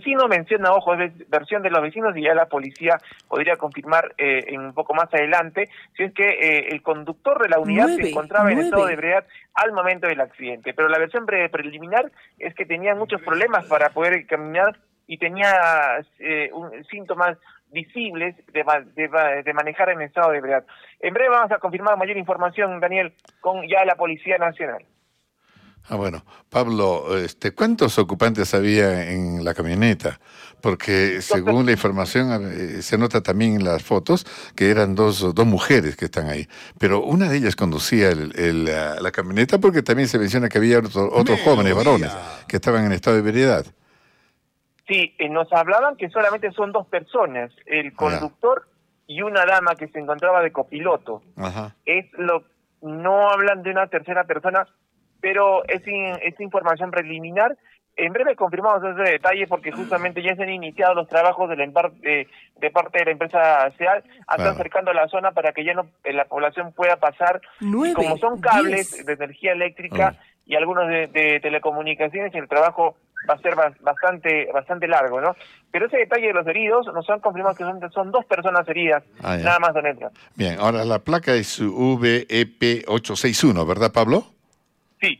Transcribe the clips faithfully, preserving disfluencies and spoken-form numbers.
vecino menciona, ojo, es versión de los vecinos y ya la policía podría confirmar eh, en un poco más adelante si es que eh, el conductor de la unidad nueve, se encontraba nueve. en estado de ebriedad al momento del accidente. Pero la versión pre preliminar es que tenía muchos problemas para poder caminar y tenía eh, un, síntomas visibles de, de, de manejar en estado de ebriedad. En breve vamos a confirmar mayor información, Daniel, con ya la Policía Nacional. Ah, bueno, Pablo, este, ¿cuántos ocupantes había en la camioneta? Porque según la información eh, se nota también en las fotos que eran dos, dos mujeres que están ahí, pero una de ellas conducía el, el, la, la camioneta porque también se menciona que había otro, otros jóvenes varones que estaban en estado de ebriedad. Sí, eh, nos hablaban que solamente son dos personas, el conductor y una dama que se encontraba de copiloto. Ajá. Es lo, no hablan de una tercera persona, pero es, in, es información preliminar. En breve confirmamos ese detalle porque justamente ya se han iniciado los trabajos de, la, de, de parte de la empresa SEAL, están claro. acercando a la zona para que ya no la población pueda pasar. nueve, y como son cables diez. de energía eléctrica Oh. y algunos de, de telecomunicaciones, el trabajo va a ser bastante bastante largo, ¿no? Pero ese detalle de los heridos nos han confirmado que son, son dos personas heridas, ah, nada más, don Edgar. Bien, ahora la placa es V E P ocho seis uno, ¿verdad, Pablo? Sí,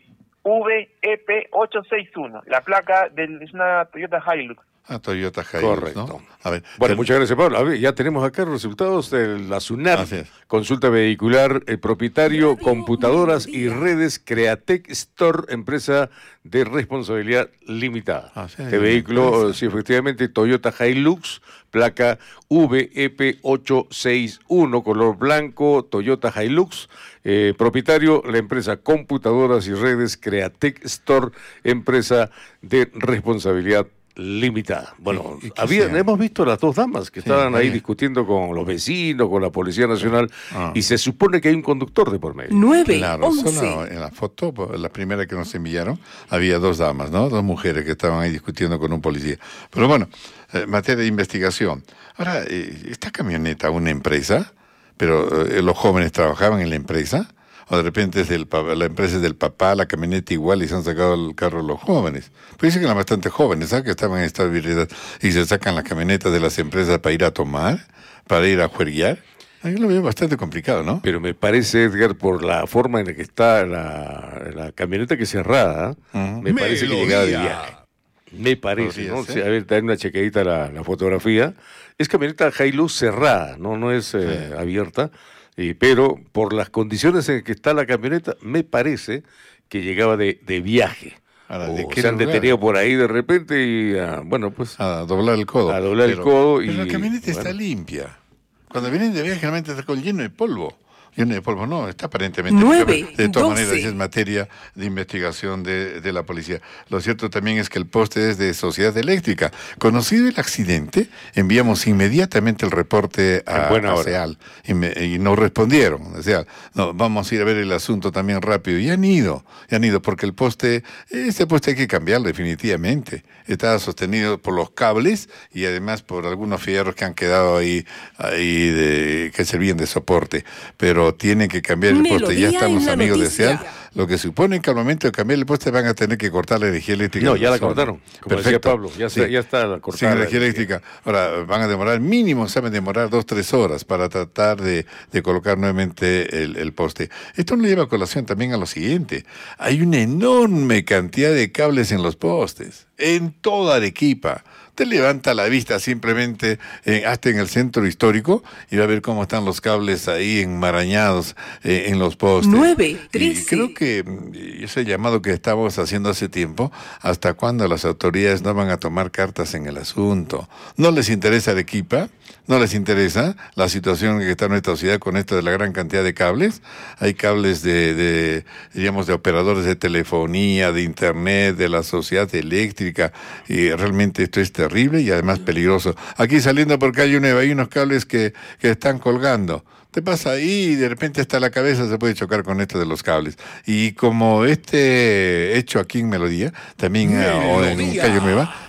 V E P ocho seis uno, la placa del, es una Toyota Hilux. Ah, Toyota Hilux, correcto. ¿no? A ver, bueno, el... muchas gracias, Pablo. A ver, ya tenemos acá los resultados de la SUNAT, consulta vehicular, el propietario, computadoras y redes Createc Store, empresa de responsabilidad limitada. Ah, sí, este vehículo, sí, efectivamente, Toyota Hilux, placa V E P ocho seis uno, color blanco, Toyota Hilux, eh, propietario, la empresa Computadoras y Redes Createc Store, empresa de responsabilidad limitada. Bueno, ¿Y, y había, hemos visto las dos damas que sí, estaban ahí discutiendo con los vecinos, con la Policía Nacional, ah. y se supone que hay un conductor de por medio. Nueve, claro, once. Solo en la foto, la primera que nos enviaron, había dos damas, ¿no? Dos mujeres que estaban ahí discutiendo con un policía. Pero bueno, eh, materia de investigación. Ahora, eh, ¿esta camioneta una empresa? Pero eh, los jóvenes trabajaban en la empresa. O de repente es del, la empresa es del papá, la camioneta igual, y se han sacado el carro los jóvenes. Pues dicen que eran bastante jóvenes, ¿sabes? Que estaban en estado de ebriedad y se sacan las camionetas de las empresas para ir a tomar, para ir a juerguear. Yo lo veo bastante complicado, ¿no? Pero me parece, Edgar, por la forma en la que está la, la camioneta que es cerrada, uh-huh. me parece que llegaba de viaje. Me parece, ¿no? Ser. A ver, dar una chequeadita la, la fotografía. Es camioneta Hilux cerrada, no, no es eh, sí. abierta. Eh, pero por las condiciones en que está la camioneta, me parece que llegaba de, de viaje. Ahora, ¿de o qué se han lugar? detenido por ahí de repente y, uh, bueno, pues... A doblar el codo. A doblar pero, el codo y... Pero la camioneta bueno. está limpia. Cuando vienen de viaje, generalmente está con lleno de polvo. Lleno de polvo, no, está aparentemente... Nueve, de todas doce. maneras, es materia de investigación de, de la policía. Lo cierto también es que el poste es de Sociedad Eléctrica. Conocido el accidente, enviamos inmediatamente el reporte a, a SEAL y, me, y nos respondieron. O sea, no, vamos a ir a ver el asunto también rápido. Y han ido, y han ido, porque el poste, este poste hay que cambiarlo definitivamente. Está sostenido por los cables y además por algunos fierros que han quedado ahí, ahí de, que servían de soporte. Pero tienen que cambiar el Melodía poste. Ya están los amigos noticia. de SEAL. Lo que supone que al momento de cambiar el poste van a tener que cortar la energía eléctrica. No, ya la cortaron. Como decía Pablo, ya, sí. está, ya está cortada. Sin energía eléctrica. Ahora, van a demorar, mínimo saben demorar dos, tres horas para tratar de, de colocar nuevamente el, el poste. Esto nos lleva a colación también a lo siguiente. Hay una enorme cantidad de cables en los postes, en toda Arequipa. Te levanta la vista simplemente eh, hasta en el centro histórico y va a ver cómo están los cables ahí enmarañados eh, en los postes. Nueve, trece. Y creo que ese llamado que estamos haciendo hace tiempo, ¿hasta cuándo las autoridades no van a tomar cartas en el asunto? ¿No les interesa Arequipa? ¿No les interesa la situación en que está nuestra sociedad con esto de la gran cantidad de cables? Hay cables de, de digamos, de operadores de telefonía, de internet, de la sociedad eléctrica, y realmente esto es terrible y además peligroso. Aquí saliendo por calle Nueva hay unos cables que, que están colgando. Te pasa ahí y de repente hasta la cabeza se puede chocar con esto de los cables. Y como este hecho aquí en Melodía, también Melodía. o en Calle Nueva,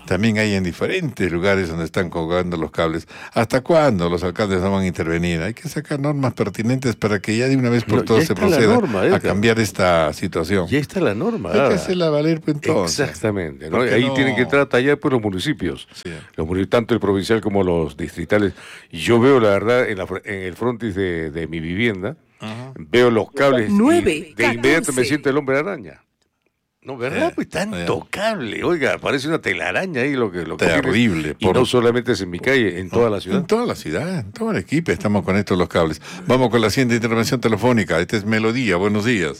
también hay en diferentes lugares donde están colgando los cables. ¿Hasta cuándo los alcaldes no van a intervenir? Hay que sacar normas pertinentes para que ya de una vez por no, todas se proceda norma, a cambiar esta situación. Ya está la norma. Hay que hacerla valer, pues, entonces. Exactamente. ¿no? Ahí no? tienen que entrar a tallar por los municipios, sí. los, tanto el provincial como los distritales. Y yo veo, la verdad, en, la, en el frontis de, de mi vivienda, uh-huh. veo los cables nueve, y de inmediato me siento el hombre araña. No, ¿verdad? Eh, pues tan eh. tocable. Oiga, parece una telaraña ahí lo que lo terrible. Que y por... no solamente es en mi calle, en toda la ciudad. En toda la ciudad, en todo el equipo estamos con estos los cables. Vamos con la siguiente intervención telefónica. Este es Melodía. Buenos días.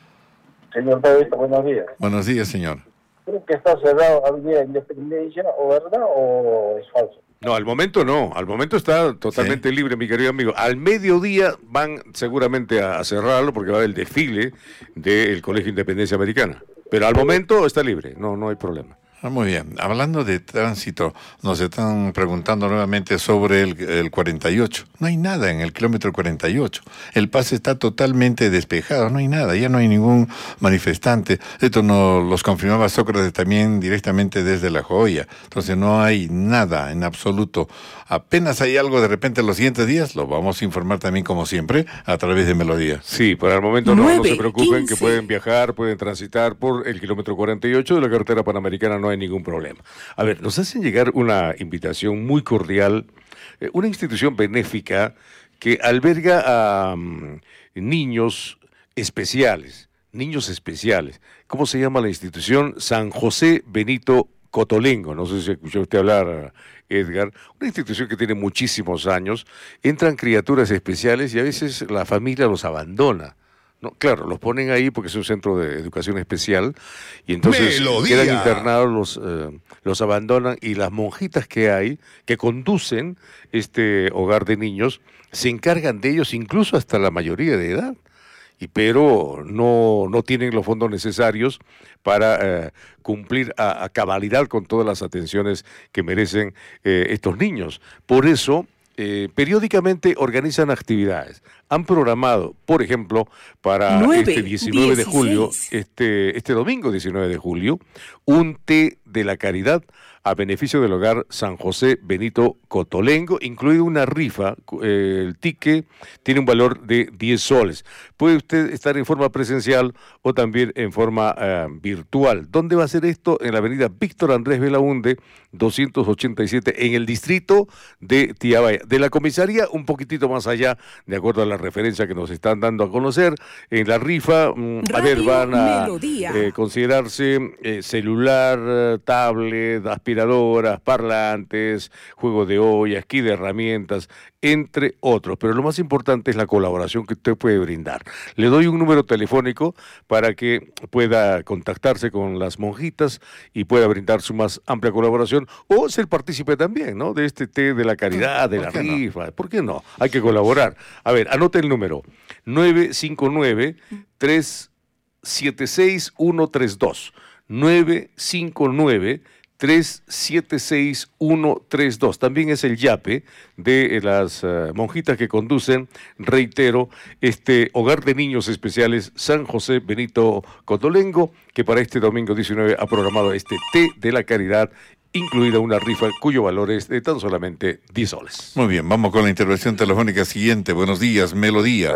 Señor David, buenos días. Buenos días, señor. Creo que está cerrado al día de Independencia, ¿o verdad o es falso? No, al momento no, al momento está totalmente sí. libre, mi querido amigo. Al mediodía van seguramente a cerrarlo porque va a haber el desfile del Colegio Independencia Americana. Pero al momento está libre, no, no hay problema. Ah, muy bien. Hablando de tránsito, nos están preguntando nuevamente sobre el, el cuarenta y ocho. No hay nada en el kilómetro cuarenta y ocho. El pase está totalmente despejado, no hay nada, ya no hay ningún manifestante. Esto nos los confirmaba Sócrates también directamente desde La Joya. Entonces no hay nada en absoluto. Apenas hay algo de repente en los siguientes días, lo vamos a informar también como siempre a través de Melodía. Sí, por el momento no, no se preocupen, que pueden viajar, pueden transitar por el kilómetro cuarenta y ocho de la carretera panamericana, no hay ningún problema. A ver, nos hacen llegar una invitación muy cordial, eh, una institución benéfica que alberga a um, niños especiales, niños especiales. ¿Cómo se llama la institución? San José Benito Cotolengo. No sé si escuchó usted hablar, Edgar. Una institución que tiene muchísimos años. Entran criaturas especiales y a veces la familia los abandona. No, claro, los ponen ahí porque es un centro de educación especial y entonces Melodía. Quedan internados, los, eh, los abandonan y las monjitas que hay, que conducen este hogar de niños, se encargan de ellos incluso hasta la mayoría de edad, y pero no, no tienen los fondos necesarios para eh, cumplir a, a cabalidad con todas las atenciones que merecen eh, estos niños. Por eso, Eh, periódicamente organizan actividades. Han programado, por ejemplo, para nueve, este diecinueve de julio, este, este domingo diecinueve de julio, un té de la caridad a beneficio del hogar San José Benito Cotolengo, incluido una rifa. Eh, el ticket tiene un valor de diez soles. Puede usted estar en forma presencial o también en forma eh, virtual. ¿Dónde va a ser esto? En la avenida Víctor Andrés Belaúnde, doscientos ochenta y siete, en el distrito de Tiabaya. De la comisaría, un poquitito más allá, de acuerdo a la referencia que nos están dando a conocer. En la rifa, mmm, a ver, van a eh, considerarse eh, celular, eh, tablet, aspiradoras, parlantes, juego de olla, esquí de herramientas, entre otros. Pero lo más importante es la colaboración que usted puede brindar. Le doy un número telefónico para que pueda contactarse con las monjitas y pueda brindar su más amplia colaboración o ser partícipe también, ¿no? De este té de la caridad, de la rifa. No? ¿Por qué no? Hay que colaborar. A ver, anote el número: nueve cinco nueve, tres siete seis, uno tres dos. nueve cinco nueve, tres siete seis, uno tres dos. También es el yape de las uh, monjitas que conducen, reitero, este hogar de niños especiales San José Benito Cotolengo, que para este domingo diecinueve ha programado este té de la caridad, incluida una rifa cuyo valor es de tan solamente diez soles. Muy bien, vamos con la intervención telefónica siguiente. Buenos días, Melodía.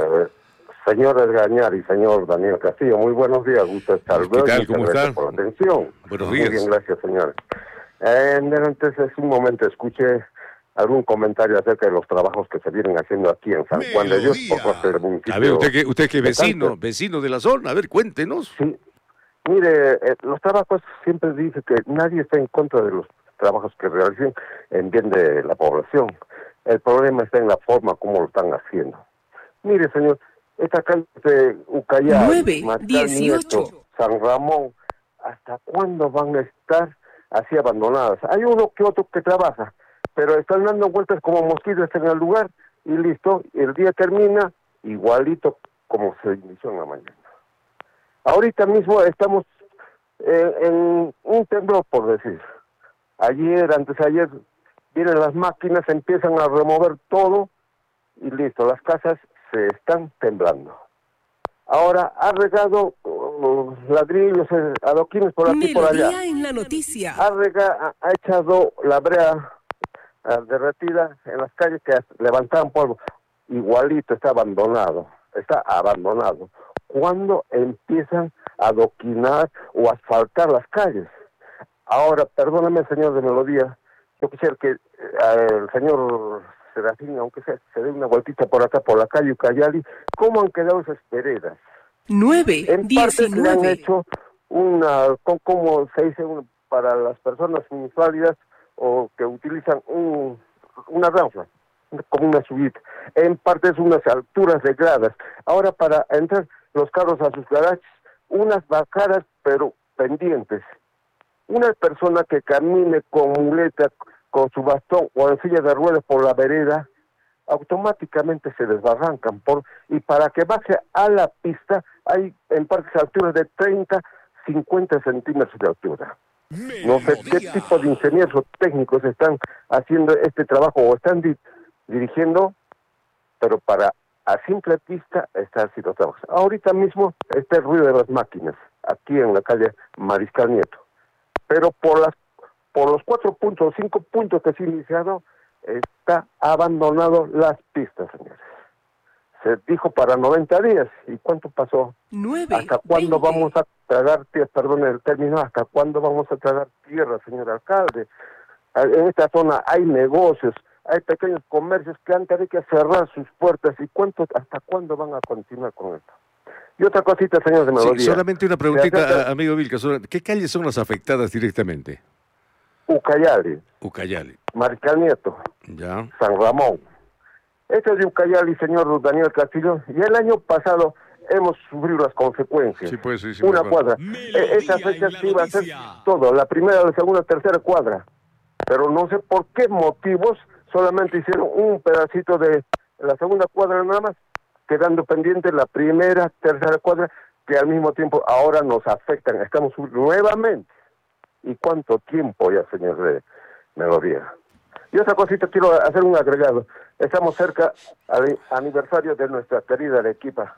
Señor Edgañar y señor Daniel Castillo, muy buenos días, gusto estar. ¿Qué tal? ¿Cómo están? Por la atención. Buenos días. Muy bien, gracias, señores. Eh, antes, es un momento, escuché algún comentario acerca de los trabajos que se vienen haciendo aquí en San Juan de Dios, por parte del municipio. A ver, usted que, usted que vecino, vecino de la zona, a ver, cuéntenos. Sí, mire, eh, los trabajos, siempre dice que nadie está en contra de los trabajos que realicen en bien de la población. El problema está en la forma como lo están haciendo. Mire, señor, esta calle de Ucayali, nueve, dieciocho, San Ramón, ¿hasta cuándo van a estar así abandonadas? Hay uno que otro que trabaja, pero están dando vueltas como mosquitos en el lugar y listo, el día termina igualito como se inició en la mañana. Ahorita mismo estamos eh, en un temblor, por decir. Ayer, antes de ayer, vienen las máquinas, empiezan a remover todo y listo, las casas se están temblando. Ahora, ha regado uh, ladrillos, eh, adoquines por aquí y por allá. Melodía en la noticia. Ha, rega, ha, ha echado la brea uh, derretida en las calles que levantaban polvo. Igualito, está abandonado, está abandonado. ¿Cuándo empiezan a adoquinar o asfaltar las calles? Ahora, perdóname, señor de Melodía, yo quisiera que eh, el señor Serafín, aunque sea, se dé una vueltita por acá, por la calle Ucayali, ¿cómo han quedado esas veredas? nueve, En parte le han diecinueve. hecho una, ¿cómo se dice? Un, para las personas minusválidas o que utilizan un, una rampa, como una subida. En parte es unas alturas de gradas. Ahora para entrar los carros a sus garajes, unas bajadas pero pendientes. Una persona que camine con muleta, con su bastón o en silla de ruedas por la vereda, automáticamente se desbarrancan. Por, y para que baje a la pista, hay en partes alturas de treinta, cincuenta centímetros de altura. No sé qué tipo de ingenieros o técnicos están haciendo este trabajo o están di dirigiendo, pero para a simple vista está haciendo trabajos. Ahorita mismo está el ruido de las máquinas, aquí en la calle Mariscal Nieto. Pero por las por los cuatro puntos o cinco puntos que se han iniciado, está abandonado las pistas, señores. Se dijo para noventa días. ¿Y cuánto pasó? nueve, ¿Hasta cuándo veinte. vamos a tragar tierra? Perdón el término. ¿Hasta cuándo vamos a tragar tierra, señor alcalde? En esta zona hay negocios, hay pequeños comercios que han tenido que cerrar sus puertas. ¿Y cuánto, hasta cuándo van a continuar con esto? Y otra cosita, señor de Melodía. Sí, solamente una preguntita, acerca... amigo Vilca. ¿Qué calles son las afectadas directamente? Ucayali. Ucayali. Mariscal Nieto. Ya. San Ramón. Este es de Ucayali, señor Daniel Castillo, y el año pasado hemos sufrido las consecuencias. Sí, pues, sí, sí, Una cuadra. E esa fecha sí iba a ser todo, la primera, la segunda, tercera cuadra. Pero no sé por qué motivos solamente hicieron un pedacito de la segunda cuadra nada más, quedando pendiente la primera, tercera cuadra, que al mismo tiempo ahora nos afectan. Estamos nuevamente. ¿Y cuánto tiempo ya, señor de Melodía? Y otra cosita, quiero hacer un agregado. Estamos cerca al aniversario de nuestra querida Arequipa.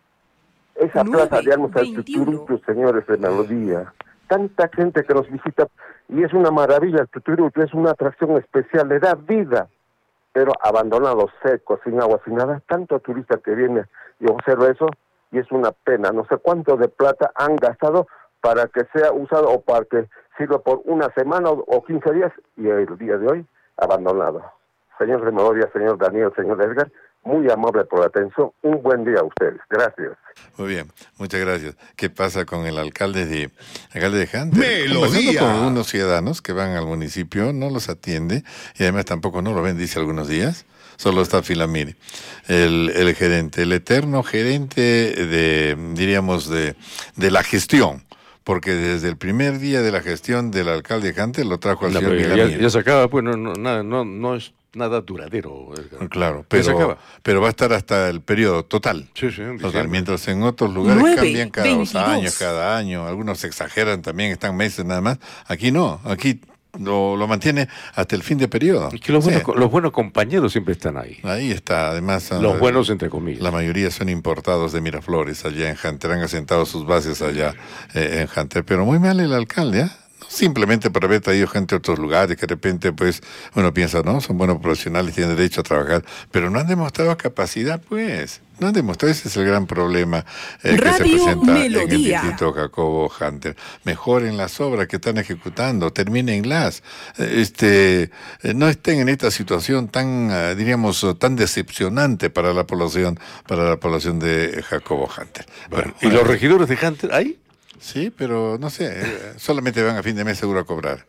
Esa nueve, plaza de armas al Tuturutu, señores de Melodía. Tanta gente que nos visita, y es una maravilla el Tuturutu, es una atracción especial, le da vida, pero abandonado, seco, sin agua, sin nada. Tanto turista que viene y observa eso, y es una pena. No sé cuánto de plata han gastado para que sea usado o para que sirva por una semana o, o quince días, y el día de hoy abandonado. Señor de Melodía, señor Daniel, señor Edgar, muy amable por la atención. Un buen día a ustedes. Gracias. Muy bien, muchas gracias. ¿Qué pasa con el alcalde de alcalde de Hunter? Melodía. Conversando con algunos ciudadanos que van al municipio, no los atiende y además tampoco no lo ven, dice algunos días. Solo está Filamiri, el, el gerente, el eterno gerente de, diríamos, de, de la gestión. Porque desde el primer día de la gestión del alcalde Hunter lo trajo al No, señor ya, Milamir. ya se acaba, pues no, no, nada, no, no es nada duradero. Edgar. Claro, Ya se acaba. pero, pero va a estar hasta el periodo total. Sí, sí, en Total, diciembre. mientras en otros lugares nueve, cambian cada dos veintidós. años, cada año, algunos exageran también, están meses nada más. Aquí no, aquí lo, lo mantiene hasta el fin de periodo. Es que los, Sí, buenos, los buenos compañeros siempre están ahí. ahí está, además. Los eh, buenos, entre comillas. La mayoría son importados de Miraflores, allá en Hunter, han asentado sus bases allá eh, en Hunter, pero muy mal el alcalde, ¿eh? Simplemente por haber traído gente de otros lugares, que de repente, pues, uno piensa, no, son buenos profesionales, tienen derecho a trabajar, pero no han demostrado capacidad, pues. No han demostrado, ese es el gran problema eh, que se Radio presenta Melodía. en el distrito Jacobo Hunter. Mejoren las obras que están ejecutando, termínenlas. Eh, Este, eh, no estén en esta situación tan, eh, diríamos, tan decepcionante para la población, para la población de Jacobo Hunter. Bueno, ¿y los regidores de Hunter ahí? Sí, pero no sé, eh, solamente van a fin de mes seguro a cobrar.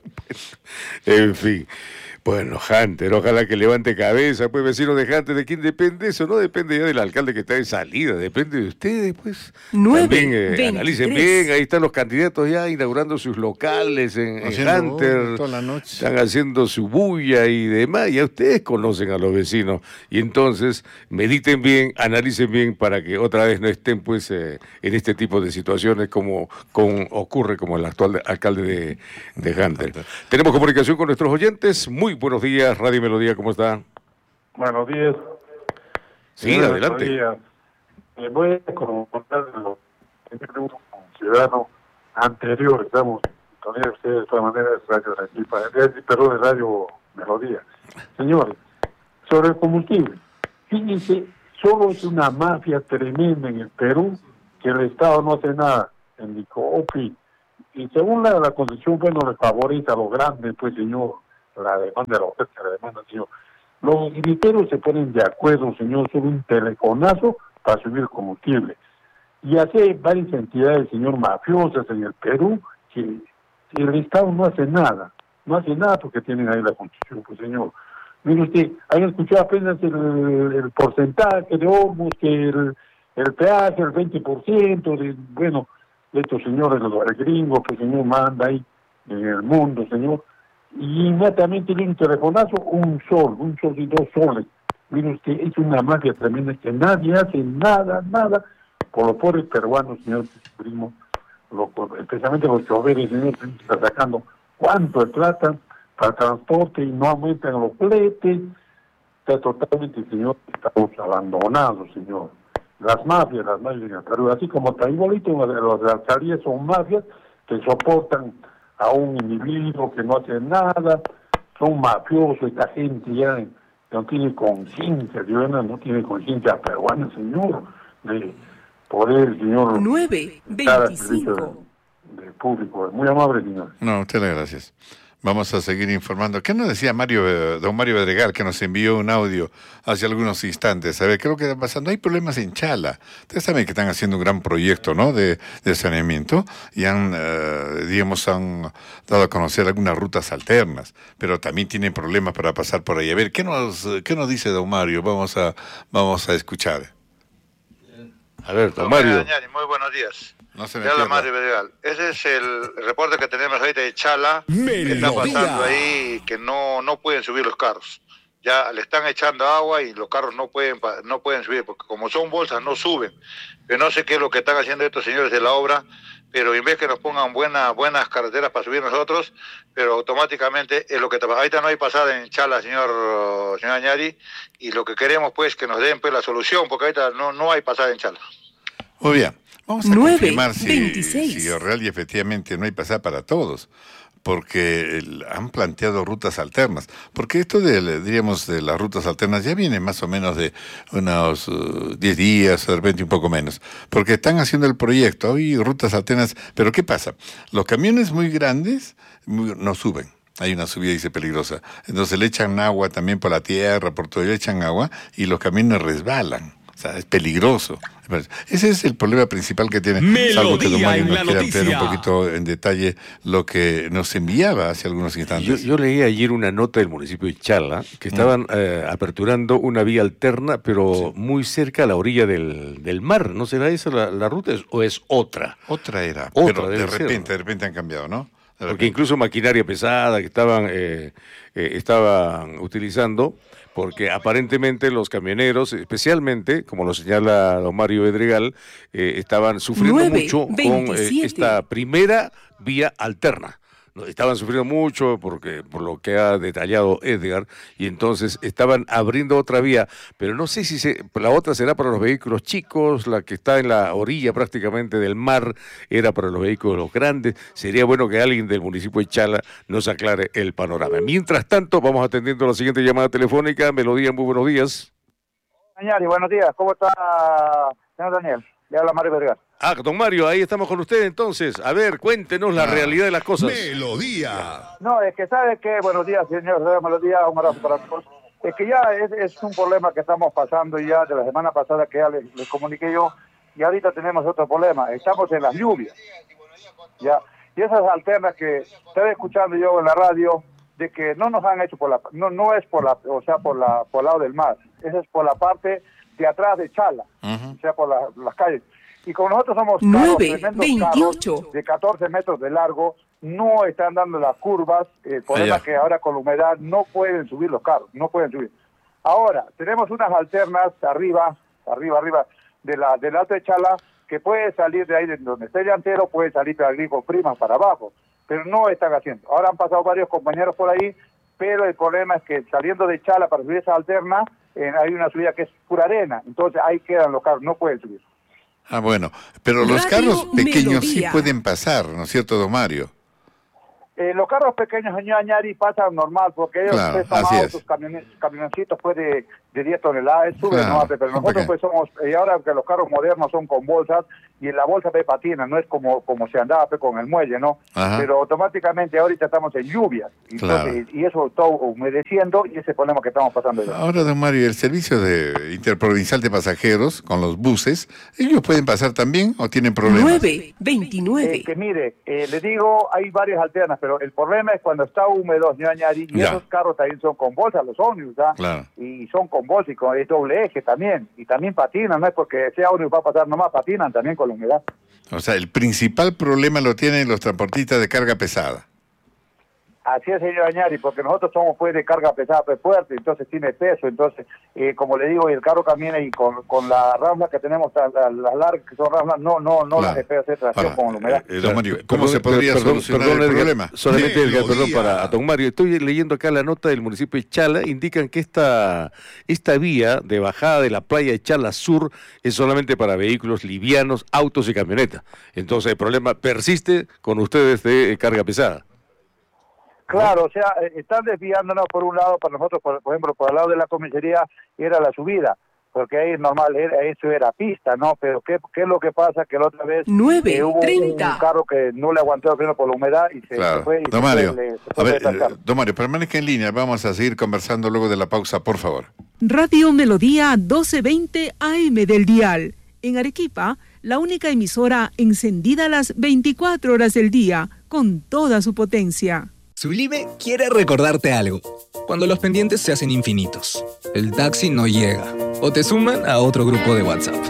En fin. Bueno, Hunter, ojalá que levante cabeza, pues vecino de Hunter, ¿de quién depende eso? No depende ya del alcalde que está de salida, depende de ustedes, pues. nueve, También eh, veintitrés. analicen bien, ahí están los candidatos ya inaugurando sus locales en, en Haciendo Hunter, bulla toda la noche. están haciendo su bulla y demás, ya ustedes conocen a los vecinos, y entonces mediten bien, analicen bien para que otra vez no estén pues eh, en este tipo de situaciones como con, ocurre como el actual de- alcalde de, de Hunter. Tenemos comunicación con nuestros oyentes, muy buenos días, Radio Melodía, ¿cómo está? Buenos días. Sí, Buenos adelante. días. Eh, voy a comentar lo que me pregunto ciudadano anterior, estamos, todavía ustedes de todas maneras, Radio Arequipa, perdón, de Radio Melodía. Señores, sobre el combustible, fíjense, solo es una mafia tremenda en el Perú, que el Estado no hace nada, en Licopi, y según la, la Constitución, bueno, le favorece a los grandes, pues, señor, la demanda, la oferta, la demanda, señor. Los griteros se ponen de acuerdo, señor, sobre un telefonazo para subir el combustible. Y hace varias entidades, señor, mafiosas en el Perú, que el Estado no hace nada, no hace nada porque tienen ahí la Constitución, pues, señor. Mire usted, ahí escuchó apenas el, el porcentaje de hornos, que el, el peaje, el veinte por ciento, de, bueno, de estos señores, los gringos que el señor manda ahí en el mundo, señor. Y inmediatamente viene un telefonazo, un sol, un sol y dos soles. Mire usted, es una magia tremenda que nadie hace nada, nada, por los pobres peruanos, señor primo, lo, especialmente los choferes, señor, está sacando cuánto tratan para transporte y no aumentan los fletes. Está totalmente, señor, estamos abandonados, señor. Las mafias, las mafias en el Perú, así como está igualito, los de alcaldías son mafias que soportan a un individuo que no hace nada, son mafiosos, esta gente ya no tiene conciencia, no tiene conciencia peruana, señor, de poder, señor, nueve veinticinco de, de público. Muy amable, señor. No, muchas gracias. Vamos a seguir informando. ¿Qué nos decía Mario, don Mario Bedregal, que nos envió un audio hace algunos instantes? A ver, ¿qué es lo que está pasando? Hay problemas en Chala. Ustedes saben que están haciendo un gran proyecto, ¿no?, de, de saneamiento, y han, eh, digamos, han dado a conocer algunas rutas alternas, pero también tienen problemas para pasar por ahí. A ver, ¿qué nos, qué nos dice don Mario? Vamos a, vamos a escuchar. A ver, don Mario. Muy buenos días. No se me Ya la pierda. Mario Bedregal. Ese es el reporte que tenemos ahorita de Chala, que está pasando ahí, que no, no pueden subir los carros. Ya le están echando agua y los carros no pueden no pueden subir, porque como son bolsas no suben. Pero no sé qué es lo que están haciendo estos señores de la obra, pero en vez que nos pongan buenas buenas carreteras para subir nosotros, pero automáticamente es lo que está pasando. Ahorita no hay pasada en Chala, señor, señor Añari, y lo que queremos pues que nos den pues la solución, porque ahorita no, no hay pasada en Chala. Muy bien. Vamos a nueve confirmar si, veintiséis. si real y efectivamente no hay pasada para todos, porque el, han planteado rutas alternas, porque esto de, diríamos, de las rutas alternas ya viene más o menos de unos uh, diez días, de repente un poco menos, porque están haciendo el proyecto, hay rutas alternas, pero ¿qué pasa? Los camiones muy grandes muy, no suben. Hay una subida, dice, peligrosa. Entonces le echan agua también por la tierra, por todo, le echan agua y los camiones resbalan. O sea, es peligroso. Ese es el problema principal que tiene. Melodía Salvo que don Mario en nos la quiera noticia. ampliar un poquito en detalle lo que nos enviaba hace algunos Yo, instantes. yo leí ayer una nota del municipio de Chala que estaban eh, aperturando una vía alterna, pero Sí. muy cerca a la orilla del, del mar. ¿No será esa la, la ruta es- o es otra? Otra era, Otra pero de debe ser, repente, ¿no? de repente han cambiado, ¿no? De Porque repente. incluso maquinaria pesada que estaban, eh, eh, estaban utilizando, porque aparentemente los camioneros, especialmente, como lo señala don Mario Bedregal, eh, estaban sufriendo nueve mucho con eh, veintisiete. esta primera vía alterna. No, estaban sufriendo mucho porque por lo que ha detallado Edgar, y entonces estaban abriendo otra vía, pero no sé si se, la otra será para los vehículos chicos, la que está en la orilla prácticamente del mar era para los vehículos grandes. Sería bueno que alguien del municipio de Chala nos aclare el panorama. Mientras tanto, vamos atendiendo la siguiente llamada telefónica. Melodía, muy buenos días. Añari, buenos días. ¿Cómo está, señor Daniel? Le habla Mario Vergara. Ah, don Mario, ahí estamos con usted entonces. A ver, cuéntenos la realidad de las cosas. Melodía. No, es que sabe que, buenos días, señor, buenos días, un abrazo para todos. Es que ya es, es un problema que estamos pasando ya de la semana pasada que ya les, les comuniqué yo, y ahorita tenemos otro problema. Estamos en las lluvias. Ya. Y esas alternas que estoy escuchando yo en la radio, de que no nos han hecho por la, no, no es por la, o sea, por la, por el lado del mar, esa es por la parte de atrás de Chala, Ujú. o sea, por la- las calles. Y como nosotros somos nueve tremendos veintiocho. carros de catorce metros de largo, no están dando las curvas, el problema Ah, es ya. que ahora con la humedad no pueden subir los carros, no pueden subir. Ahora, tenemos unas alternas arriba, arriba, arriba, de la, del Alto de Chala, que puede salir de ahí, de donde está el llantero, puede salir para el con primas para abajo, pero no están haciendo. Ahora han pasado varios compañeros por ahí, pero el problema es que saliendo de Chala para subir esa alterna, eh, hay una subida que es pura arena, entonces ahí quedan los carros, no pueden subir. Ah, bueno, pero los Radio carros pequeños sí Melodía. pueden pasar, ¿no es cierto, don Mario? Eh, los carros pequeños, señor Añari, pasan normal, porque ellos Claro, pesan así más, es. sus camiones, camioncitos pues de, de diez toneladas, suben, Claro, no, pero nosotros pequeño. pues somos, y ahora que los carros modernos son con bolsas, y en la bolsa ve patina, no es como como se andaba pues, con el muelle, ¿no? Ajá. Pero automáticamente ahorita estamos en lluvias, y, Claro. entonces, y eso todo humedeciendo, y ese problema que estamos pasando ya. Ahora, don Mario, el servicio de interprovincial de pasajeros con los buses, ¿ellos pueden pasar también o tienen problemas? nueve veintinueve. Eh, que mire, eh, le digo, hay varias alternas, pero el problema es cuando está húmedo, señor Añari, y Ya. esos carros también son con bolsa, los ómnibus, ¿ah? Claro. Y son con bolsa y con es doble eje también, y también patinan, no es porque sea ómnibus va a pasar nomás, patinan también con la humedad. O sea, el principal problema lo tienen los transportistas de carga pesada. Así es, señor Añari, porque nosotros somos pues de carga pesada, pues fuerte, entonces tiene peso, entonces, eh, como le digo, el carro camina y con, con la rambla que tenemos, las la, la largas que son ramblas, no, no, no Claro. las despega hacer tracción Ahora, con la humedad. eh, don Mario, ¿cómo Perdón, se podría perdón, solucionar perdón, el Edgar, problema? Solamente, Edgar, perdón, Melodía. para don Mario. Estoy leyendo acá la nota del municipio de Chala. Indican que esta, esta vía de bajada de la playa de Chala Sur es solamente para vehículos livianos, autos y camionetas. Entonces el problema persiste con ustedes de eh, carga pesada. Claro, o sea, eh, están desviándonos por un lado, para nosotros, por, por ejemplo, por el lado de la comisaría era la subida, porque ahí es normal, era, eso era pista, ¿no? Pero ¿qué, qué es lo que pasa? Que la otra vez nueve eh, hubo treinta. un carro que no le aguantó el freno por la humedad y se, Claro. se fue. Y Don se Mario, fue, le- se a fue ver, detrás del eh, carro. don Mario, permanezca en línea. Vamos a seguir conversando luego de la pausa, por favor. Radio Melodía doce veinte A M del dial. En Arequipa, la única emisora encendida las veinticuatro horas del día, con toda su potencia. Sublime quiere recordarte algo. Cuando los pendientes se hacen infinitos, el taxi no llega o te suman a otro grupo de WhatsApp.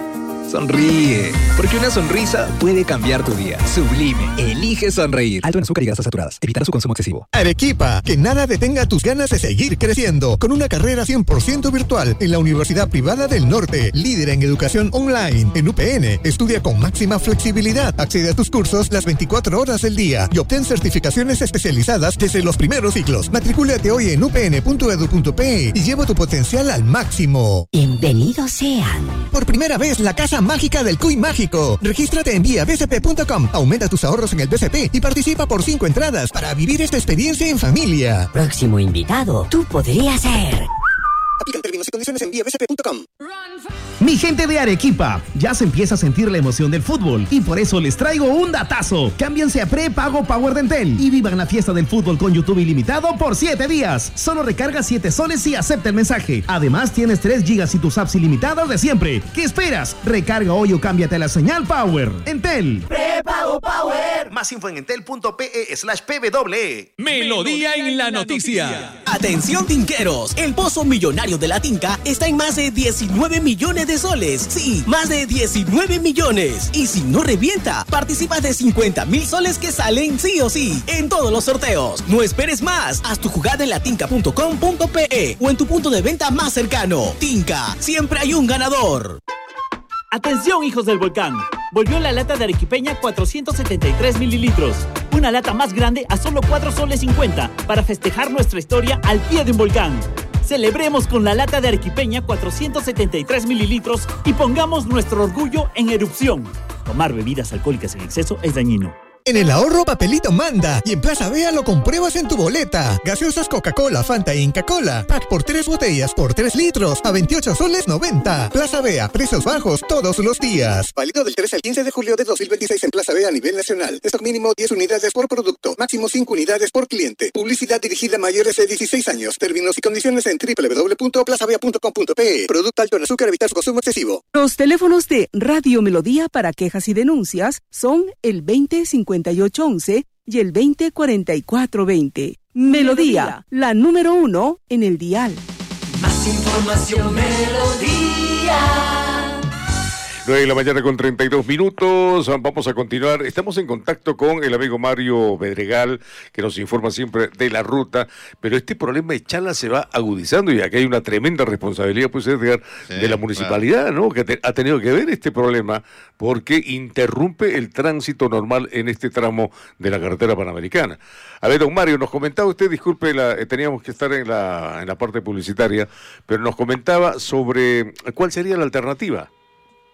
Sonríe, porque una sonrisa puede cambiar tu día. Sublime, elige sonreír. Alto en azúcar y grasas saturadas. Evitar su consumo excesivo. Arequipa, que nada detenga tus ganas de seguir creciendo con una carrera cien por ciento virtual en la Universidad Privada del Norte, líder en educación online. En U P N, estudia con máxima flexibilidad, accede a tus cursos las veinticuatro horas del día y obtén certificaciones especializadas desde los primeros ciclos. Matricúlate hoy en u p n punto e d u punto p e y lleva tu potencial al máximo. Bienvenidos sean. Por primera vez, la Casa Mágica del Cuy Mágico. Regístrate en vía b c p punto com, aumenta tus ahorros en el B C P y participa por cinco entradas para vivir esta experiencia en familia. Próximo invitado, tú podrías ser. Aplican términos y condiciones en vía b c p punto com. Mi gente de Arequipa, ya se empieza a sentir la emoción del fútbol y por eso les traigo un datazo. Cámbiense a prepago Power de Entel y vivan la fiesta del fútbol con YouTube ilimitado por siete días. Solo recarga siete soles y acepta el mensaje. Además tienes tres gigas y tus apps ilimitados de siempre. ¿Qué esperas? Recarga hoy o cámbiate a la señal Power. Entel. Prepago Power. Más info en entel punto p e slash p w e. Melodía en la noticia. Atención tinqueros, el pozo millonario de la Tinca está en más de diecinueve millones de soles. Sí, más de diecinueve millones. Y si no revienta, participas de cincuenta mil soles que salen sí o sí en todos los sorteos. No esperes más. Haz tu jugada en latinca punto com punto p e o en tu punto de venta más cercano. Tinca, siempre hay un ganador. Atención, hijos del volcán. Volvió la lata de arequipeña cuatrocientos setenta y tres mililitros. Una lata más grande a solo cuatro soles cincuenta para festejar nuestra historia al pie de un volcán. Celebremos con la lata de arequipeña cuatrocientos setenta y tres mililitros y pongamos nuestro orgullo en erupción. Tomar bebidas alcohólicas en exceso es dañino. En el ahorro Papelito manda y en Plaza Vea lo compruebas en tu boleta. Gaseosas Coca-Cola, Fanta e Inca Cola. Pack por tres botellas por tres litros a veintiocho soles noventa. Plaza Vea, precios bajos todos los días. Válido del tres al quince de julio de dos mil veintiséis en Plaza Vea a nivel nacional. Stock mínimo diez unidades por producto. Máximo cinco unidades por cliente. Publicidad dirigida a mayores de dieciséis años. Términos y condiciones en w w w punto plaza vea punto com punto p e. Producto alto en azúcar, evitar su consumo excesivo. Los teléfonos de Radio Melodía para quejas y denuncias son el veinte cincuenta y ocho once y el veinte cuarenta y cuatro veinte. Melodía, la número uno en el dial. Más información, Melodía. nueve de la mañana con treinta y dos minutos, vamos a continuar. Estamos en contacto con el amigo Mario Bedregal, que nos informa siempre de la ruta, pero este problema de Chala se va agudizando y aquí hay una tremenda responsabilidad, pues, Edgar, sí, de la municipalidad, claro, ¿no? Que te, ha tenido que ver este problema porque interrumpe el tránsito normal en este tramo de la carretera panamericana. A ver, don Mario, nos comentaba usted, disculpe, la, teníamos que estar en la, en la parte publicitaria, pero nos comentaba sobre cuál sería la alternativa.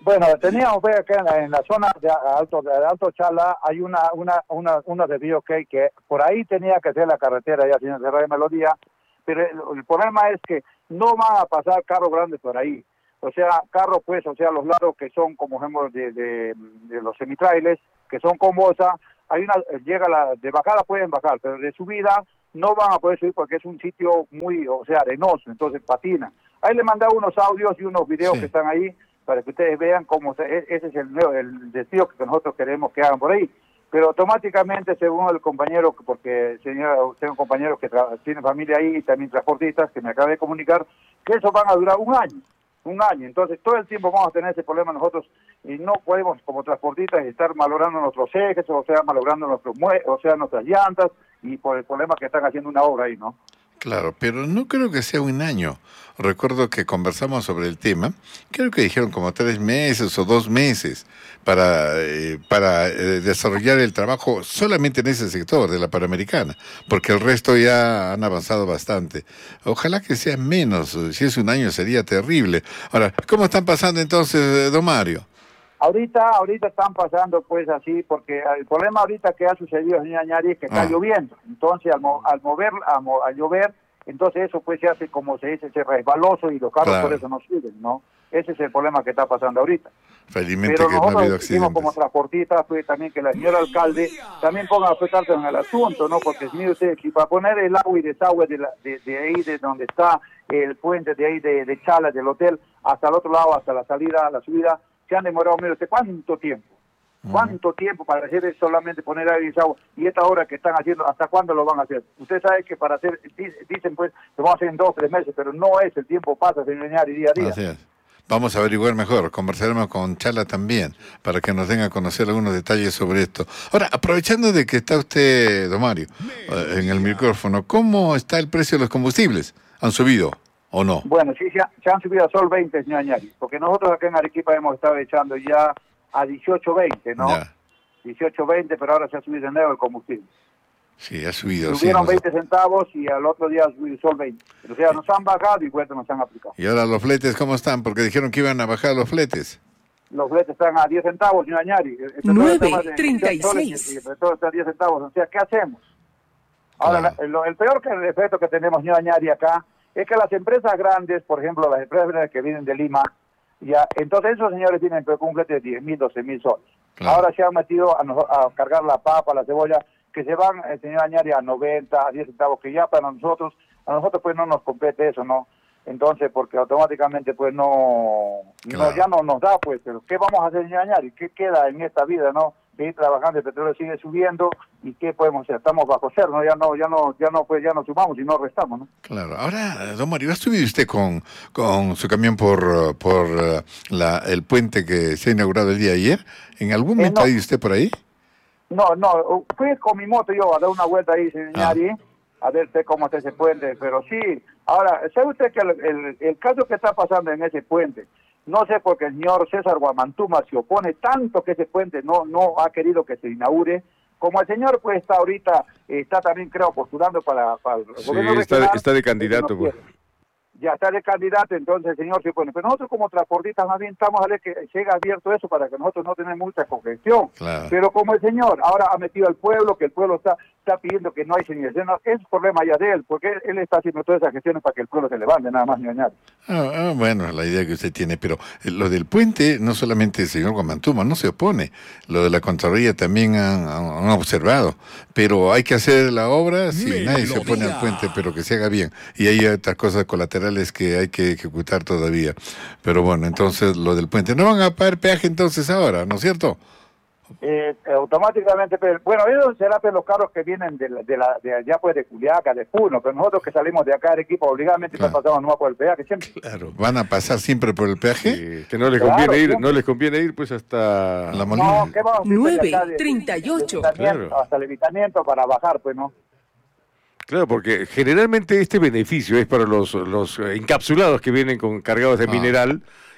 Bueno, teníamos pues, acá en la, en la zona de Alto de Alto Chala hay una una una una desvío que que por ahí tenía que ser la carretera ya señor de Radio Melodía, pero el, el problema es que no van a pasar carros grandes por ahí. O sea, carros pues, o sea, los lados que son como ejemplo de, de, de los semitrailers, que son con bolsa, hay una llega la de bajada pueden bajar, pero de subida no van a poder subir porque es un sitio muy, o sea, arenoso, entonces patinan. Ahí le mandé unos audios y unos videos sí. que están ahí para que ustedes vean cómo se, ese es el, el desvío que nosotros queremos que hagan por ahí. Pero automáticamente, según el compañero, porque señor, tengo compañeros que tienen familia ahí y también transportistas que me acabé de comunicar, que eso van a durar un año, un año. Entonces todo el tiempo vamos a tener ese problema nosotros y no podemos como transportistas estar malogrando nuestros ejes, o sea, malogrando nuestros mue o sea, nuestras llantas y por el problema que están haciendo una obra ahí, ¿no? Claro, pero no creo que sea un año. Recuerdo que conversamos sobre el tema, creo que dijeron como tres meses o dos meses para, eh, para eh, desarrollar el trabajo solamente en ese sector de la Panamericana, porque el resto ya han avanzado bastante. Ojalá que sea menos, si es un año sería terrible. Ahora, ¿cómo están pasando entonces, don Mario? Ahorita, ahorita están pasando pues así, porque el problema ahorita que ha sucedido, señor Añari, es que está ah. lloviendo. Entonces, al, mo al mover, al, mo al llover, entonces eso pues se hace como se dice, se resbaloso y los carros claro. por eso no suben, ¿no? Ese es el problema que está pasando ahorita. Felizmente Pero que no ha habido accidentes. Como transportistas, pues también que la señora alcalde también ponga a afectarse en el asunto, ¿no? Porque mire usted, si para poner el agua y desagüe de, la, de, de ahí, de donde está el puente de ahí de, de Chala, del hotel, hasta el otro lado, hasta la salida, la subida, se han demorado, mire usted, ¿cuánto tiempo? ¿Cuánto tiempo para hacer solamente poner aire y agua? Y esta hora que están haciendo, ¿hasta cuándo lo van a hacer? Usted sabe que para hacer, dicen pues, lo vamos a hacer en dos, tres meses, pero no es, el tiempo pasa, señor Añari, día a día. Así es. Vamos a averiguar mejor, conversaremos con Chala también, para que nos den a conocer algunos detalles sobre esto. Ahora, aprovechando de que está usted, don Mario, en el micrófono, ¿cómo está el precio de los combustibles? ¿Han subido o no? Bueno, sí, se, ha, se han subido a sol veinte, señor Añari, porque nosotros acá en Arequipa hemos estado echando ya a dieciocho veinte, ¿no? Ya. dieciocho veinte, pero ahora se ha subido de nuevo el combustible. Sí, ha subido. Subieron sí, veinte centavos y al otro día ha subido sol veinte. O sea, nos han bajado y vuelta nos han aplicado. ¿Y ahora los fletes cómo están? Porque dijeron que iban a bajar los fletes. Los fletes están a diez centavos, señor Añari. nueve treinta y seis. Todo está a diez centavos. O sea, ¿qué hacemos? Ahora, claro. el, el peor que el efecto que tenemos, señor Añari, acá, es que las empresas grandes, por ejemplo, las empresas grandes que vienen de Lima, ya, entonces esos señores tienen un flete de diez mil, doce mil soles. Claro. Ahora se han metido a, a cargar la papa, la cebolla, que se van, el señor Añari, a noventa, a diez centavos, que ya para nosotros, a nosotros pues no nos compete eso, ¿no? Entonces, porque automáticamente pues no, claro. no ya no nos da, pues, pero ¿qué vamos a hacer, señor Añari? ¿Qué queda en esta vida, no? Seguir trabajando, el petróleo sigue subiendo, y ¿qué podemos hacer? Estamos bajo cero, ¿no? Ya no, ya no, ya no, pues ya no sumamos y no restamos, ¿no? Claro. Ahora, don Mario, ¿ha subido usted con, con su camión por, por la, el puente que se ha inaugurado el día de ayer? ¿En algún momento eh, no. ha ido usted por ahí? No, no, fui con mi moto yo a dar una vuelta ahí, señor Añari, ah. a ver cómo está ese puente, pero sí, ahora, ¿sabe usted que el, el, el caso que está pasando en ese puente, no sé por qué el señor César Guamantuma se opone tanto que ese puente no, no ha querido que se inaugure, como el señor pues está ahorita, está también creo postulando para, para el sí, gobierno regional. Está, está de candidato, no pues. Ya está de candidato, entonces el señor se opone. Pero nosotros como transportistas más bien estamos a ver que siga abierto eso para que nosotros no tengamos mucha congestión. Claro. Pero como el señor ahora ha metido al pueblo, que el pueblo está está pidiendo que no hay señalización, es problema ya de él, porque él, él está haciendo todas esas gestiones para que el pueblo se levante, nada más ni añade. Ah, ah, bueno, la idea que usted tiene, pero lo del puente, no solamente el señor Guamantuma no se opone, lo de la Contraloría también han, han observado, pero hay que hacer la obra, si sí, nadie se opone al puente, pero que se haga bien, y hay otras cosas colaterales que hay que ejecutar todavía, pero bueno, entonces lo del puente, no van a pagar peaje entonces ahora, ¿no es cierto? Eh, automáticamente, pero, bueno, ellos serán pues, los carros que vienen de, la, de, la, de allá pues de Culiaca, de Puno, pero nosotros que salimos de acá de Arequipa obligadamente claro. pasamos nomás por el peaje siempre. Claro, ¿van a pasar siempre por el peaje? Sí, que no les claro, conviene ir, no les conviene ir pues hasta la Molina. No, ¿qué vamos a nueve treinta y ocho. Claro. Hasta el evitamiento para bajar, pues no. Claro, porque generalmente este beneficio es para los, los encapsulados que vienen con cargados de ah. mineral.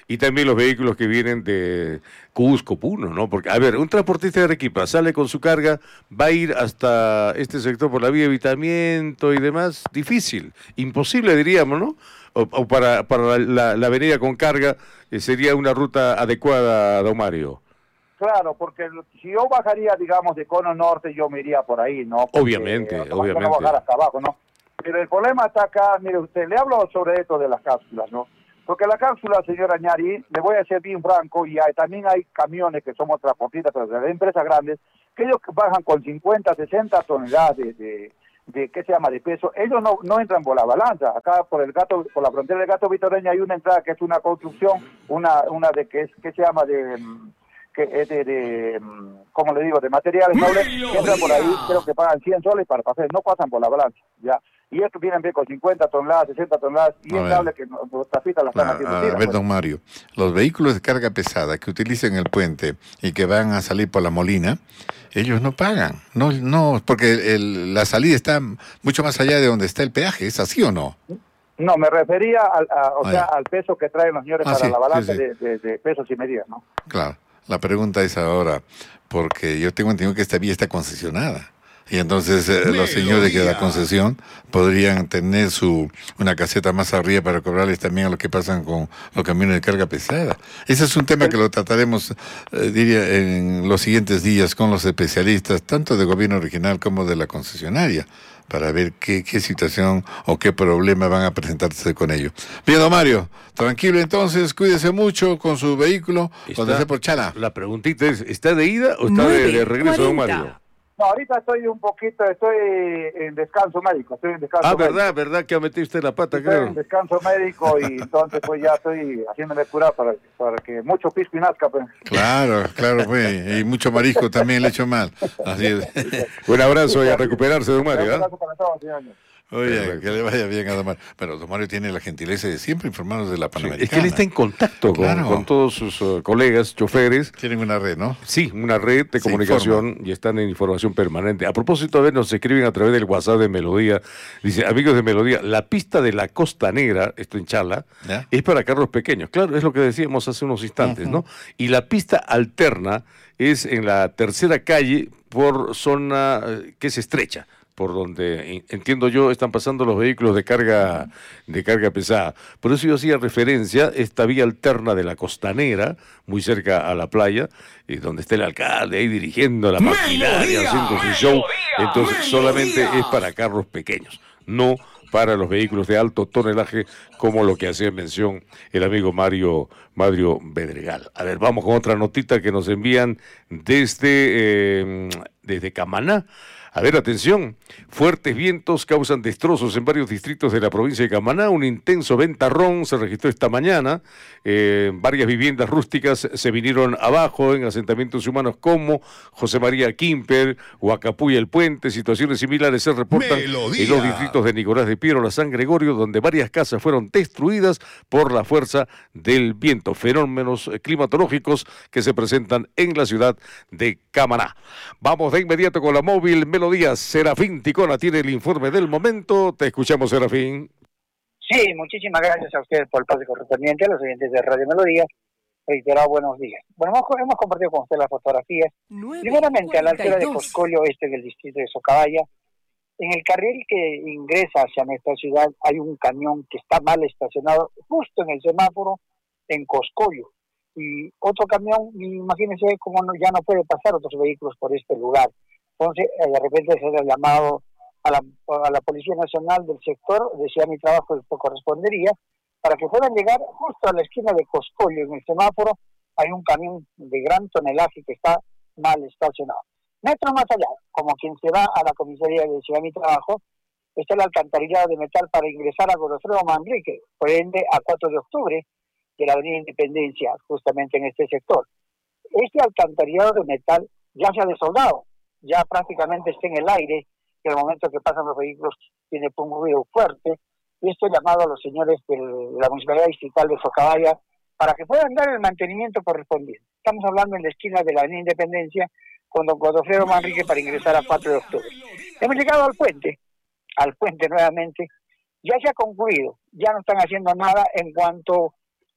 y también los vehículos que vienen de Cusco, Puno, ¿no? Porque, a ver, un transportista de Arequipa sale con su carga, va a ir hasta este sector por la vía de evitamiento y demás, difícil, imposible diríamos, ¿no? O, o para, para la, la, la avenida con carga eh, sería una ruta adecuada, don Mario. Claro, porque si yo bajaría, digamos, de Cono Norte, yo me iría por ahí, ¿no? Porque, obviamente, no, obviamente. No bajar hasta abajo, ¿no? Pero el problema está acá, mire usted, le hablo sobre esto de las cápsulas, ¿no? Porque la cápsula, señora Ñari, le voy a ser bien franco, y hay, también hay camiones que somos transportistas, pero de empresas grandes, que ellos bajan con cincuenta, sesenta toneladas de, de, de, ¿qué se llama?, de peso. Ellos no, no entran por la balanza. Acá por el gato, por la frontera del Gato Vitoreño hay una entrada que es una construcción, una una de que es, ¿qué se llama?, de... que es de, de, como le digo, de materiales nobles, que entran por ahí, creo que pagan cien soles para pasar, no pasan por la balanza, ya. Y estos vienen bien con cincuenta toneladas, sesenta toneladas, y es cable que los tapitas las están a, haciendo. a tira, ver, pues. don Mario, los vehículos de carga pesada que utilizan el puente y que van a salir por la Molina, ellos no pagan, no, no, porque el, la salida está mucho más allá de donde está el peaje, ¿es así o no? No, me refería al, a, o ah, sea, ya. al peso que traen los señores ah, para sí, la balanza sí, sí. De, de, de pesos y medidas, ¿no? Claro. La pregunta es ahora, porque yo tengo entendido que esta vía está concesionada. Y entonces eh, los señores de la concesión podrían tener su una caseta más arriba para cobrarles también a lo que pasan con los camiones de carga pesada. Ese es un tema que lo trataremos, eh, diría, en los siguientes días con los especialistas, tanto del gobierno regional como de la concesionaria, para ver qué, qué situación o qué problema van a presentarse con ello. Bien, don Mario, tranquilo entonces, cuídese mucho con su vehículo cuando esté por Chala. La preguntita es, ¿está de ida o está de, de regreso, don Mario? No, ahorita estoy un poquito, estoy en descanso médico, estoy en descanso Ah, médico. verdad, verdad que ha metido usted la pata, Estoy creo. en descanso médico y entonces pues ya estoy haciéndome curar para, para que mucho pisco y nazca, pues. Claro, claro, pues, y mucho marisco también le he hecho mal. Así es. Un abrazo y a recuperarse, don Mario. Un ¿eh? abrazo para todos, señor. Oye, Perfecto. que le vaya bien a don Mario. Pero don Mario tiene la gentileza de siempre informarnos de la Panamericana. Es que él está en contacto con, Claro. con todos sus uh, colegas, choferes. Tienen una red, ¿no? Sí, una red de Se comunicación y están en información permanente. A propósito, a ver, nos escriben a través del WhatsApp de Melodía. Dice, amigos de Melodía, la pista de la Costa Negra, esto en Chala, ¿Ya? es para carros pequeños. Claro, es lo que decíamos hace unos instantes, Ujú. ¿no? Y la pista alterna es en la tercera calle por zona eh, que es estrecha, por donde en- entiendo yo están pasando los vehículos de carga de carga pesada. Por eso yo hacía referencia esta vía alterna de la Costanera, muy cerca a la playa, y donde está el alcalde ahí dirigiendo la maquinaria, haciendo su show. Entonces solamente es para carros pequeños, no para los vehículos de alto tonelaje, como lo que hacía mención el amigo Mario Mario Bedregal. A ver, vamos con otra notita que nos envían desde, eh, desde Camaná. A ver, atención, fuertes vientos causan destrozos en varios distritos de la provincia de Camaná. Un intenso ventarrón se registró esta mañana. Eh, varias viviendas rústicas se vinieron abajo en asentamientos humanos como José María Quimper, Huacapuy El Puente. Situaciones similares se reportan Melodía. en los distritos de Nicolás de Piérola, San Gregorio, donde varias casas fueron destruidas por la fuerza del viento. Fenómenos eh, climatológicos que se presentan en la ciudad de Camaná. Vamos de inmediato con la móvil Melodía. Serafín Ticona tiene el informe del momento. Te escuchamos, Serafín. Sí, muchísimas gracias a ustedes por el pase correspondiente, a los oyentes de Radio Melodía. Reiterado buenos días. Bueno, hemos, hemos compartido con ustedes las fotografías. Primeramente, a la altura de Coscollo, este en el distrito de Socabaya, en el carril que ingresa hacia nuestra ciudad hay un camión que está mal estacionado justo en el semáforo en Coscollo. Y otro camión, imagínense cómo no, ya no puede pasar otros vehículos por este lugar. Entonces, eh, de repente se ha llamado a la, a la Policía Nacional del sector, decía mi trabajo, esto correspondería, para que puedan llegar justo a la esquina de Coscollo, en el semáforo, hay un camión de gran tonelaje que está mal estacionado. Metros más allá, como quien se va a la comisaría de Ciudad Mi Trabajo, está el alcantarillado de metal para ingresar a Godofredo Manrique, por ende a cuatro de octubre, de la Avenida Independencia, justamente en este sector. Este alcantarillado de metal ya se ha desoldado, ya prácticamente está en el aire, y al momento que pasan los vehículos tiene un ruido fuerte, y esto he llamado a los señores de la Municipalidad Distrital de Socabaya para que puedan dar el mantenimiento correspondiente. Estamos hablando en la esquina de la Avenida Independencia con don Godofredo Manrique para ingresar a cuatro de octubre. Hemos llegado al puente, al puente nuevamente, ya se ha concluido, ya no están haciendo nada en cuanto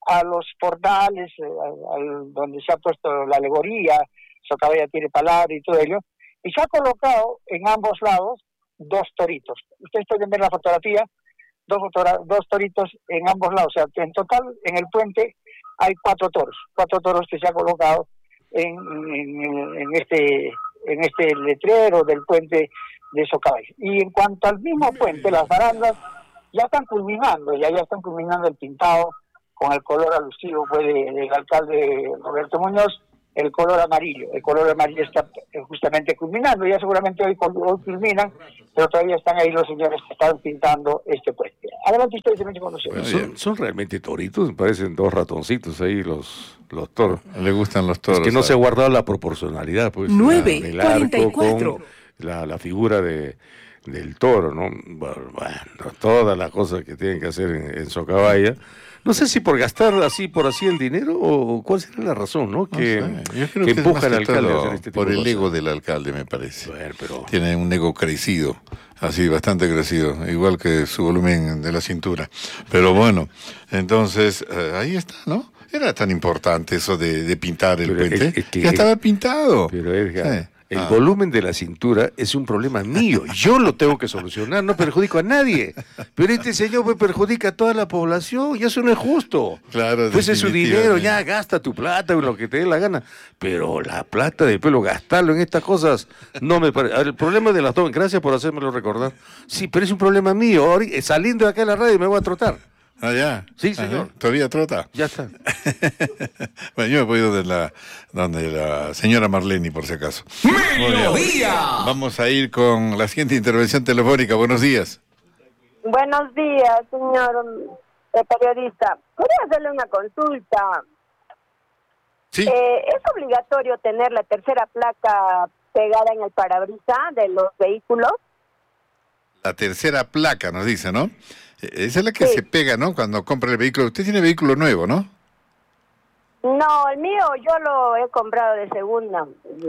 a los portales, eh, al, al, donde se ha puesto la alegoría, Socabaya tiene palabra y todo ello, y se ha colocado en ambos lados dos toritos. Ustedes pueden ver la fotografía, dos, fotogra dos toritos en ambos lados, o sea, que en total en el puente hay cuatro toros, cuatro toros que se ha colocado en, en, en este en este letrero del puente de Socabaya. Y en cuanto al mismo puente, las barandas ya están culminando, ya, ya están culminando el pintado con el color alusivo pues, de, del alcalde Roberto Muñoz, el color amarillo. El color amarillo está justamente culminando, ya seguramente hoy, hoy culminan, pero todavía están ahí los señores que están pintando este puente. Adelante ustedes, se me conocen. Bueno, son, son realmente toritos, me parecen dos ratoncitos ahí los, los toros. Le gustan los toros. Es que no ¿sabes? se ha guardado la proporcionalidad, pues. nueve, el cuarenta y arco cuatro. con la, la figura de del toro, ¿no? Bueno, todas las cosas que tienen que hacer en, en Socabaya. No sé si por gastar así por así el dinero o cuál será la razón, ¿no? Que, no sé. Yo creo que que empuja al es más que alcalde todo a hacer este tipo por de el cosas. ego del alcalde, me parece. Bueno, pero... Tiene un ego crecido, así bastante crecido, igual que su volumen de la cintura. Pero bueno, entonces eh, ahí está, ¿no? Era tan importante eso de, de pintar el Pero puente. es- es que- ya estaba pintado. Pero Edgar, Sí. el Ah. volumen de la cintura es un problema mío. Yo lo tengo que solucionar, no perjudico a nadie. Pero este señor pues, perjudica a toda la población y eso no es justo. Claro, Pues es su dinero, definitivamente. ya gasta tu plata en lo que te dé la gana. Pero la plata del pueblo, gastarlo en estas cosas, no me parece. El problema de las dos, gracias por hacérmelo recordar. Sí, pero es un problema mío. Ahora, eh, saliendo de acá de la radio me voy a trotar. Ah, ya. Sí, señor. Ajá. ¿Todavía trota? Ya está. Bueno, yo me voy donde la, donde la señora Marleni, por si acaso. Muy bien. Vamos a ir con la siguiente intervención telefónica. Buenos días. Buenos días, señor eh, periodista. ¿Podría hacerle una consulta? Sí. Eh, ¿Es obligatorio tener la tercera placa pegada en el parabrisas de los vehículos? La tercera placa, nos dice, ¿no? Eh, Esa es la que se pega, ¿no? Cuando compra el vehículo. Usted tiene vehículo nuevo, ¿no? No, el mío yo lo he comprado de segunda.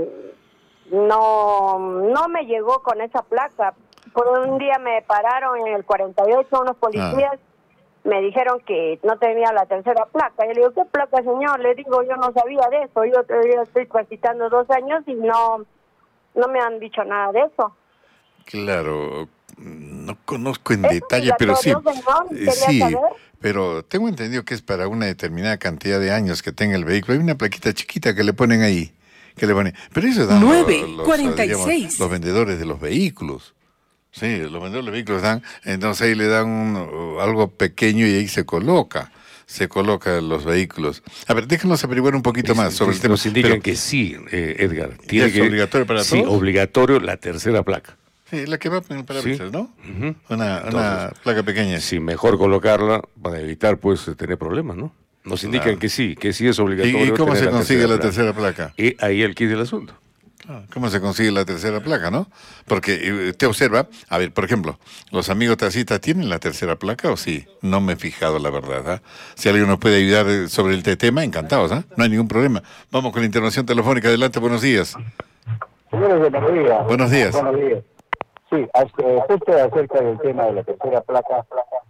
No, no me llegó con esa placa. Por un día me pararon en el cuarenta y ocho unos policías, me dijeron que no tenía la tercera placa. Yo le digo, ¿qué placa, señor? Le digo, yo no sabía de eso. Yo todavía estoy transitando dos años y no, no me han dicho nada de eso. Claro, no conozco en ¿Es detalle, pero sí. obligatorio, señor? eh, Quería Sí, saber. pero tengo entendido que es para una determinada cantidad de años que tenga el vehículo. Hay una plaquita chiquita que le ponen ahí. Que le ponen. Pero eso dan nueve, los, los, cuarenta y digamos, seis. los vendedores de los vehículos. Sí, los vendedores de los vehículos dan, entonces ahí le dan un- algo pequeño y ahí se coloca. Se colocan los vehículos. A ver, déjenos averiguar un poquito más sobre el tema. Nos indican Pero- que sí, eh, Edgar. Tiene ¿Es que, obligatorio para sí, todos? obligatorio la tercera placa. Sí, la que va en el parabrisas, Sí. ¿no? Ujú. Una, una Entonces, placa pequeña. Sí, mejor colocarla para evitar pues tener problemas, ¿no? Nos Claro. indican que sí, que sí es obligatorio. ¿Y, y cómo tener se consigue la placa. tercera placa? Y ahí el kit del asunto. Claro, ¿cómo se consigue la tercera placa, no? Porque eh, te observa, a ver, por ejemplo, los amigos taxistas tienen la tercera placa o sí, no me he fijado la verdad, ¿ah? Si alguien nos puede ayudar eh, sobre el te- tema, encantados, ¿ah? No hay ningún problema. Vamos con la intervención telefónica, adelante, buenos días. Señores de Melodía. Buenos días. Buenos días. Sí, hasta- justo acerca del tema de la tercera placa,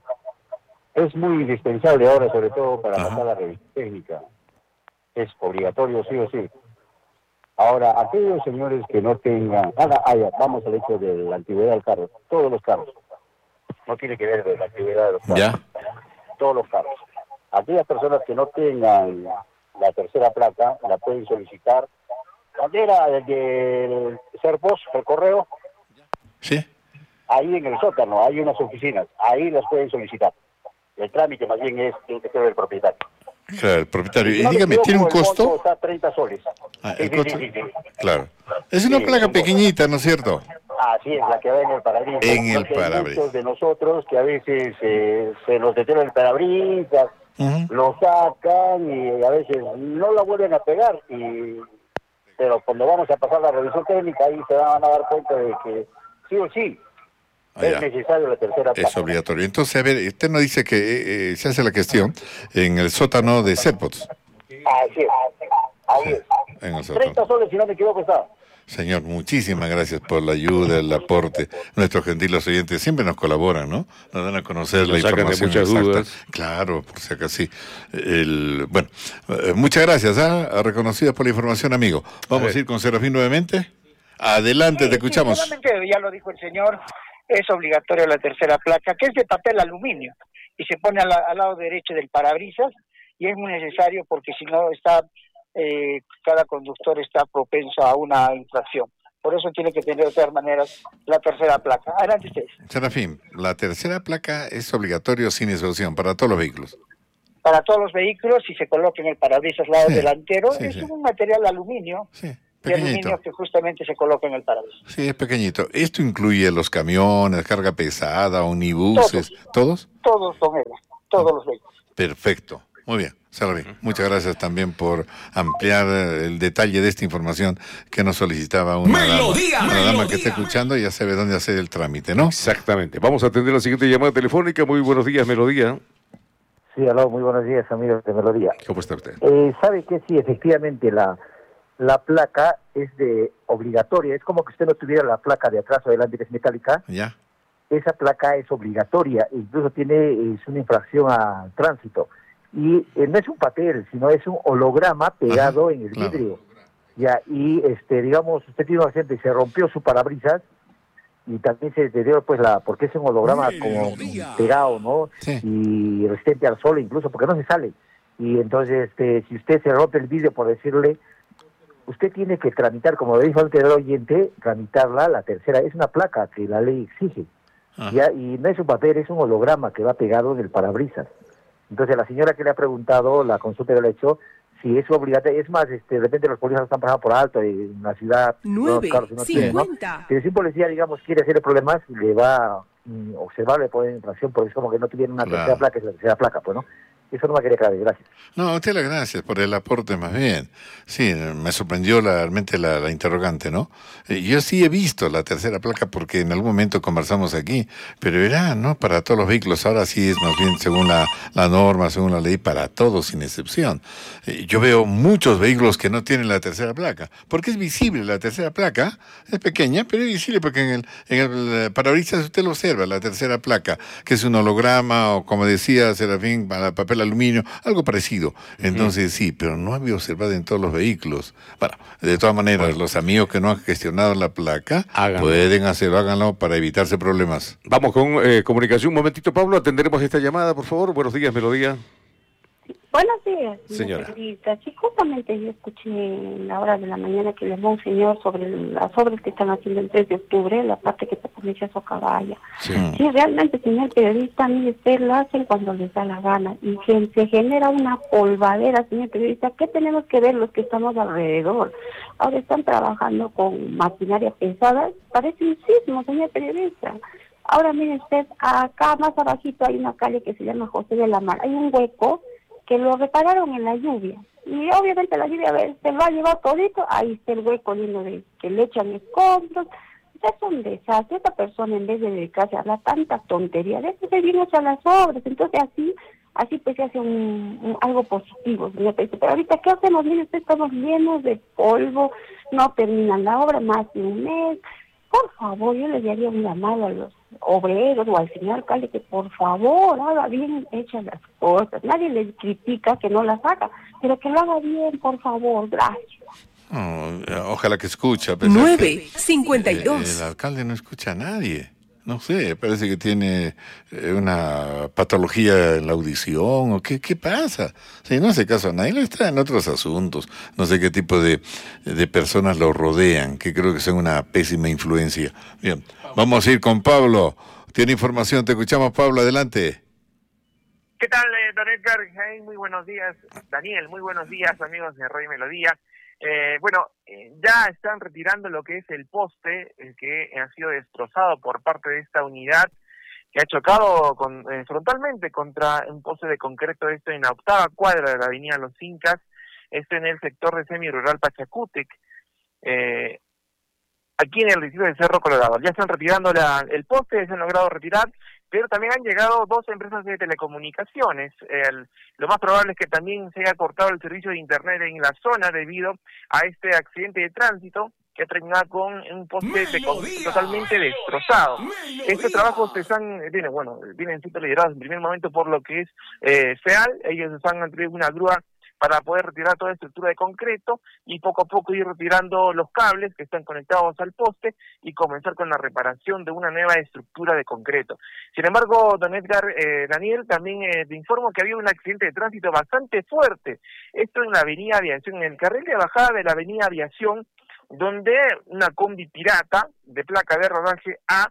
es muy indispensable ahora, sobre todo para pasar la revisión técnica. Es obligatorio, sí o sí. Ahora, aquellos señores que no tengan... Ah, ah, ya, vamos al hecho de la antigüedad del carro. Todos los carros. No tiene que ver de la antigüedad de los carros. Ya. Todos los carros. Aquellas personas que no tengan la tercera placa, la pueden solicitar. ¿Dónde era el de Serpos, el correo? Sí. Ahí en el sótano, hay unas oficinas. Ahí las pueden solicitar. El trámite más bien es tiene que ser el propietario. Claro, el propietario. Si Y no me dígame, equivoco, ¿tiene un el monto costo? Está treinta soles. Ah, Sí, el sí, costo- sí, sí, sí. Claro. Es una Sí, placa un pequeñita, ¿no es cierto? Así es, la que va en el parabrisas. En el Porque hay parabrisas. muchos de nosotros que a veces eh, se nos detiene el parabrisas, lo sacan y a veces no la vuelven a pegar. y Pero cuando vamos a pasar la revisión técnica, ahí se van a dar cuenta de que sí o sí Ah, es ya. necesario la tercera placa. Es obligatorio. Entonces, a ver, usted nos dice que eh, eh, se hace la gestión en el sótano de Serpots. Así es, ahí es. En el sótano. treinta soles, si no me equivoco, está. Señor, muchísimas gracias por la ayuda, el aporte. Nuestros gentiles oyentes siempre nos colaboran, ¿no? Nos dan a conocer nos la información de muchas exacta. Dudas. Claro, por si acaso sí. El, bueno, eh, muchas gracias, ¿ah? Reconocidas por la información, amigo. Vamos a, a ir con Serafín nuevamente. Adelante, sí, te escuchamos. Sí, solamente, ya lo dijo el señor, es obligatoria la tercera placa, que es de papel aluminio, y se pone al, al lado derecho del parabrisas, y es muy necesario porque si no está... Eh, cada conductor está propenso a una infracción. Por eso tiene que tener de todas maneras la tercera placa. Adelante ustedes. Serafín, la tercera placa es obligatorio sin excepción para todos los vehículos. Para todos los vehículos, si se coloca en el parabrisas lado sí, delantero, sí, es sí. un material aluminio, sí, de aluminio que justamente se coloca en el parabrisas. Sí, es pequeñito. ¿Esto incluye los camiones, carga pesada, omnibuses, todos? Todos, don Eva, todos los vehículos. Perfecto, muy bien. Serafín, muchas gracias también por ampliar el detalle de esta información que nos solicitaba una Melodía, dama, una Melodía. dama que está escuchando y ya sabe dónde hacer el trámite, ¿no? Exactamente. Vamos a atender la siguiente llamada telefónica. Muy buenos días, Melodía. Sí, aló, muy buenos días, amigos de Melodía. ¿Cómo está usted? Eh, ¿Sabe que sí, efectivamente, la, la placa es de obligatoria? Es como que usted no tuviera la placa de atrás o adelante, que es metálica. Ya. Esa placa es obligatoria, incluso tiene es una infracción al tránsito. Y eh, no es un papel, sino es un holograma pegado Ajá, en el claro. vidrio. Ya, y este, digamos, usted tiene un accidente y se rompió su parabrisas y también se deterioró, pues, la, porque es un holograma como pegado, ¿no? Sí. Y resistente al sol, incluso, porque no se sale. Y entonces, este, si usted se rompe el vidrio, por decirle, usted tiene que tramitar, como le dijo antes el oyente, tramitarla, la tercera, es una placa que la ley exige. Ya, y no es un papel, es un holograma que va pegado en el parabrisas. Entonces la señora que le ha preguntado, la consulta que le ha hecho, si es obligatorio, es más, este, de repente los policías están pasando por alto en la ciudad, nueve, no, no tienen, ¿no? Pero si un policía, digamos, quiere hacerle problemas, le va a mm, observar, le pone infracción, porque es como que no tuvieron una claro. tercera placa, es la tercera placa, pues, ¿no? Eso no me quería claro, gracias. No, a usted las gracias por el aporte más bien. Sí, me sorprendió la, realmente la, la interrogante, ¿no? Eh, yo sí he visto la tercera placa porque en algún momento conversamos aquí, pero era, ¿no? Para todos los vehículos, ahora sí es más bien según la, la norma, según la ley, para todos sin excepción. Eh, yo veo muchos vehículos que no tienen la tercera placa, porque es visible la tercera placa, es pequeña, pero es visible porque en el, en el parabrisas usted lo observa, la tercera placa, que es un holograma o como decía Serafín, para papel aluminio, algo parecido. Entonces sí, pero no había observado en todos los vehículos. Bueno, de todas maneras, bueno. los amigos que no han gestionado la placa háganlo. Pueden hacerlo, háganlo para evitarse problemas. Vamos con eh, comunicación. Un momentito, Pablo, atenderemos esta llamada, por favor. Buenos días, Melodía. Buenos días, señora. Periodista. Sí, justamente yo escuché en la hora de la mañana que les va un señor sobre las obras que están haciendo el tres de octubre, la parte que pertenece a Socabaya. Sí. sí, realmente, señor periodista, a mí ustedes lo hacen cuando les da la gana y que se genera una polvadera, señor periodista. ¿Qué tenemos que ver los que estamos alrededor? Ahora están trabajando con maquinaria pesada, parece un sismo, señor periodista. Ahora mire usted, acá más abajito hay una calle que se llama José de la Mar, hay un hueco que lo repararon en la lluvia, y obviamente la lluvia se lo ha llevado todito, ahí está el hueco lleno de que le echan escombros, ya es un desastre. Esta persona, en vez de dedicarse a hablar tanta tontería, después se viene a las obras, entonces así, así pues se hace un, un algo positivo, señor. Pero ahorita, ¿qué hacemos? Mire, usted, estamos llenos de polvo, no terminan la obra más de un mes. Por favor, yo le daría un llamado a los obreros o al señor alcalde que por favor haga bien hechas las cosas. Nadie le critica que no las haga, pero que lo haga bien, por favor. Gracias. Oh, ojalá que escucha. nueve cincuenta y dos. El, el alcalde no escucha a nadie. No sé, parece que tiene una patología en la audición o qué, qué pasa. Si no hace caso a nadie, está en otros asuntos. No sé qué tipo de, de personas lo rodean, que creo que son una pésima influencia. Bien, vamos a ir con Pablo. Tiene información, te escuchamos, Pablo, adelante. ¿Qué tal, eh, don Edgar? Hey, muy buenos días. Daniel, muy buenos días, amigos de Radio Melodía. Eh, bueno, eh, ya están retirando lo que es el poste, el que ha sido destrozado por parte de esta unidad, que ha chocado con, eh, frontalmente contra un poste de concreto, esto en la octava cuadra de la avenida Los Incas, esto en el sector de semi-rural Pachacútec, eh, aquí en el distrito de Cerro Colorado. Ya están retirando la, el poste, se han logrado retirar, pero también han llegado dos empresas de telecomunicaciones. El, lo más probable es que también se haya cortado el servicio de internet en la zona debido a este accidente de tránsito. que ha terminado con un poste de con, totalmente destrozado. Estos trabajos se están, vienen, bueno, vienen siendo liderados en primer momento por lo que es eh, FEAL. Ellos están entre una grúa para poder retirar toda la estructura de concreto y poco a poco ir retirando los cables que están conectados al poste y comenzar con la reparación de una nueva estructura de concreto. Sin embargo, don Edgar, eh, Daniel, también eh, te informo que había un accidente de tránsito bastante fuerte. Esto en la avenida Aviación, en el carril de bajada de la avenida Aviación, donde una combi pirata de placa de rodaje A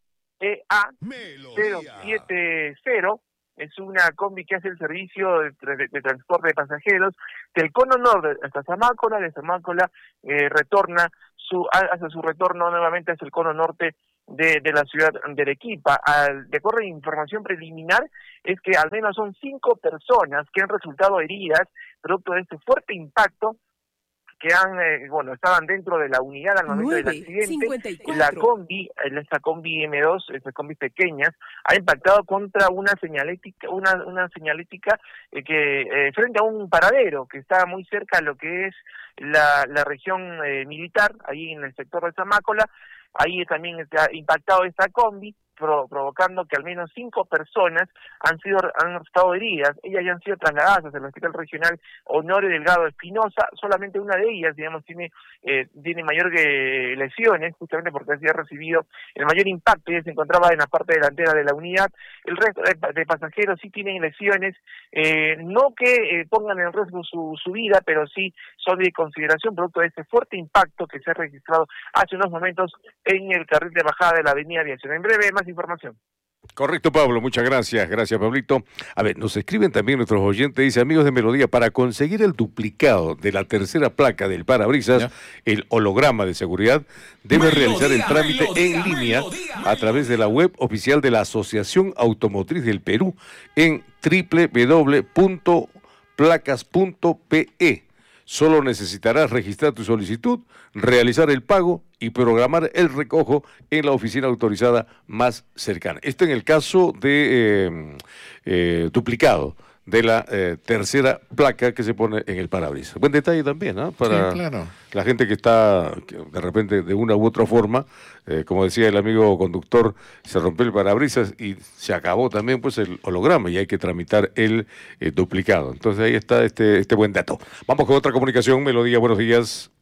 E A cero siete cero, es una combi que hace el servicio de, de, de transporte de pasajeros del cono norte hasta Zamácola, de Zamácola eh, retorna su hace su retorno nuevamente hacia el cono norte de, de la ciudad de Arequipa. Al, de acuerdo a información preliminar, es que al menos son cinco personas que han resultado heridas producto de este fuerte impacto, que han, eh, bueno, estaban dentro de la unidad al momento del accidente. La combi, esta combi M dos, estas combis pequeñas, ha impactado contra una señalética, una, una señalética eh, que eh, frente a un paradero que está muy cerca de lo que es la, la región eh, militar, ahí en el sector de Zamácola. Ahí también ha impactado esta combi, pro, provocando que al menos cinco personas han sido han estado heridas. Ellas ya han sido trasladadas hacia el Hospital Regional Honorio Delgado Espinosa. Solamente una de ellas, digamos, tiene eh, tiene mayor eh, lesiones, justamente porque ha recibido el mayor impacto. Ella se encontraba en la parte delantera de la unidad. El resto de, de pasajeros sí tienen lesiones, eh, no que eh, pongan en riesgo su, su vida, pero sí son de consideración producto de este fuerte impacto que se ha registrado hace unos momentos en el carril de bajada de la avenida Aviación. En breve, más información. Correcto, Pablo, muchas gracias, gracias, Pablito. A ver, nos escriben también nuestros oyentes, dice, amigos de Melodía, para conseguir el duplicado de la tercera placa del parabrisas, ¿ya? El holograma de seguridad, debe melodía, realizar el trámite melodía, en línea melodía, a través de la web oficial de la Asociación Automotriz del Perú en doble u doble u doble u punto placas punto pe e. Solo necesitarás registrar tu solicitud, realizar el pago y programar el recojo en la oficina autorizada más cercana. Esto en el caso de eh, eh, duplicado de la eh, tercera placa que se pone en el parabrisas. Buen detalle también, ¿no? Para sí, claro. La gente que está, que de repente, de una u otra forma, eh, como decía el amigo conductor, se rompió el parabrisas y se acabó también pues el holograma y hay que tramitar el eh, duplicado. Entonces ahí está este, este buen dato. Vamos con otra comunicación. Melodía, buenos días.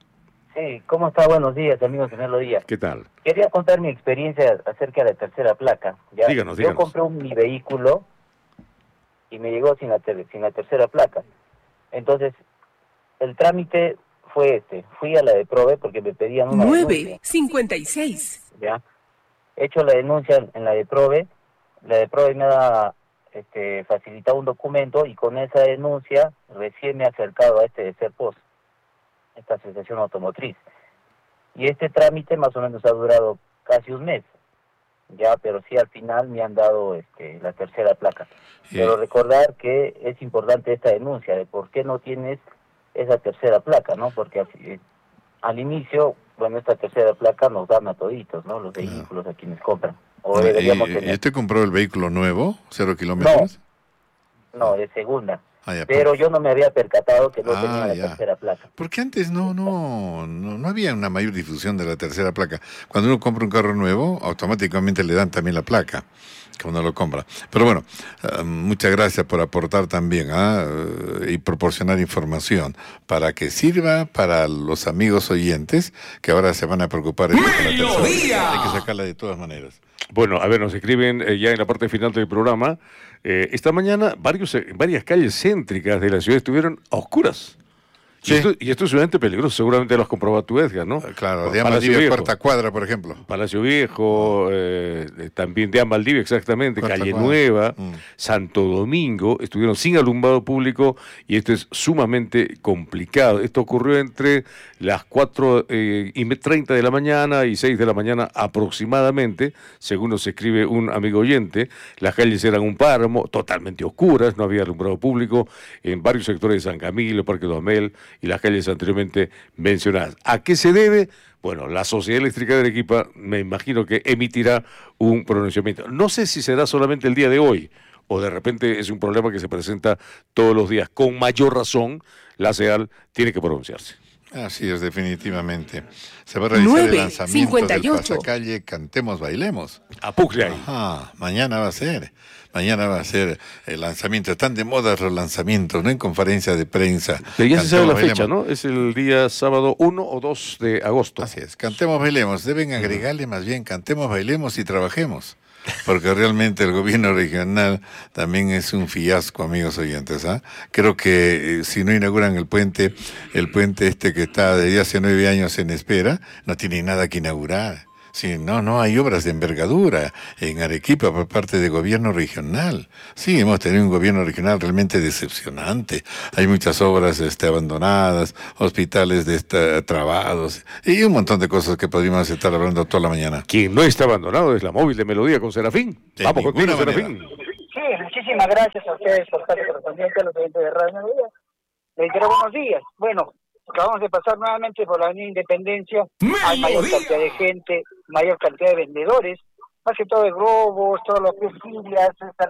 Sí, ¿cómo está? Buenos días, amigos de Melodía. ¿Qué tal? Quería contar mi experiencia acerca de la tercera placa. ¿Ya? Díganos, Yo díganos. compré un, mi vehículo y me llegó sin la, ter sin la tercera placa. Entonces, el trámite fue este. Fui a la de Prove porque me pedían una nueve cincuenta y seis. Ya. He hecho la denuncia en la de Prove. La de Prove me ha este, facilitado un documento y con esa denuncia recién me he acercado a este de Serpos, esta asociación automotriz. Y este trámite más o menos ha durado casi un mes. Ya, pero sí al final me han dado este, la tercera placa. Sí. Pero recordar que es importante esta denuncia de por qué no tienes esa tercera placa, ¿no? Porque al, al inicio, bueno, esta tercera placa nos dan a toditos, ¿no? Los vehículos, a quienes compran. O deberíamos ¿Y, tener. ¿Y usted compró el vehículo nuevo, cero kilómetros? No, no, de segunda. Ah, ya, pero pues. yo no me había percatado que no ah, tenía la ya. tercera placa. Porque antes no, no, no, no había una mayor difusión de la tercera placa. Cuando uno compra un carro nuevo, automáticamente le dan también la placa, cuando lo compra. Pero bueno, uh, muchas gracias por aportar también ¿eh? uh, y proporcionar información para que sirva para los amigos oyentes que ahora se van a preocupar de la tercera. Hay que sacarla de todas maneras. Bueno, a ver, nos escriben eh, ya en la parte final del programa. Eh, esta mañana varios, eh, varias calles céntricas de la ciudad estuvieron a oscuras. Sí. Y, esto, y esto es sumamente peligroso, seguramente lo has comprobado tú, Edgar, ¿no? Claro, de Amaldivia, Cuarta Cuadra, por ejemplo. Palacio Viejo, eh, también de Amaldivia, exactamente, Cuarta Calle Cuadra. Nueva, mm. Santo Domingo, estuvieron sin alumbrado público y esto es sumamente complicado. Esto ocurrió entre las cuatro y treinta de la mañana y seis de la mañana aproximadamente, según nos escribe un amigo oyente. Las calles eran un páramo, totalmente oscuras, no había alumbrado público en varios sectores de San Camilo, Parque Duhamel y las calles anteriormente mencionadas. ¿A qué se debe? Bueno, la Sociedad Eléctrica de Arequipa me imagino que emitirá un pronunciamiento. No sé si será solamente el día de hoy o de repente es un problema que se presenta todos los días. Con mayor razón, la CEAL tiene que pronunciarse. Así es, definitivamente. Se va a realizar el lanzamiento del pasacalle Cantemos Bailemos. Apucle ahí. Ajá, mañana va a ser. Mañana va a ser el lanzamiento. Están de moda los lanzamientos, ¿no? En conferencia de prensa. Pero ya Cantemos, se sabe la bailemos. fecha, ¿no? Es el día sábado uno o dos de agosto. Así es. Cantemos Bailemos. Deben agregarle más bien Cantemos Bailemos y trabajemos. Porque realmente el gobierno regional también es un fiasco, amigos oyentes. ¿ah? Creo que eh, si no inauguran el puente, el puente este que está desde hace nueve años en espera, no tiene nada que inaugurar. Sí, no, no hay obras de envergadura en Arequipa por parte del gobierno regional. Sí, hemos tenido un gobierno regional realmente decepcionante. Hay muchas obras este, abandonadas, hospitales de esta, trabados y un montón de cosas que podríamos estar hablando toda la mañana. Quien no está abandonado es la móvil de Melodía con Serafín. De Vamos contigo, manera. Serafín. Sí, muchísimas gracias a ustedes por estar correspondiente a los oyentes de Radio Melodía. Les quiero buenos días. Bueno, acabamos de pasar nuevamente por la Avenida Independencia. Hay mayor cantidad de gente, mayor cantidad de vendedores, más que todo de globos, todos los textiles,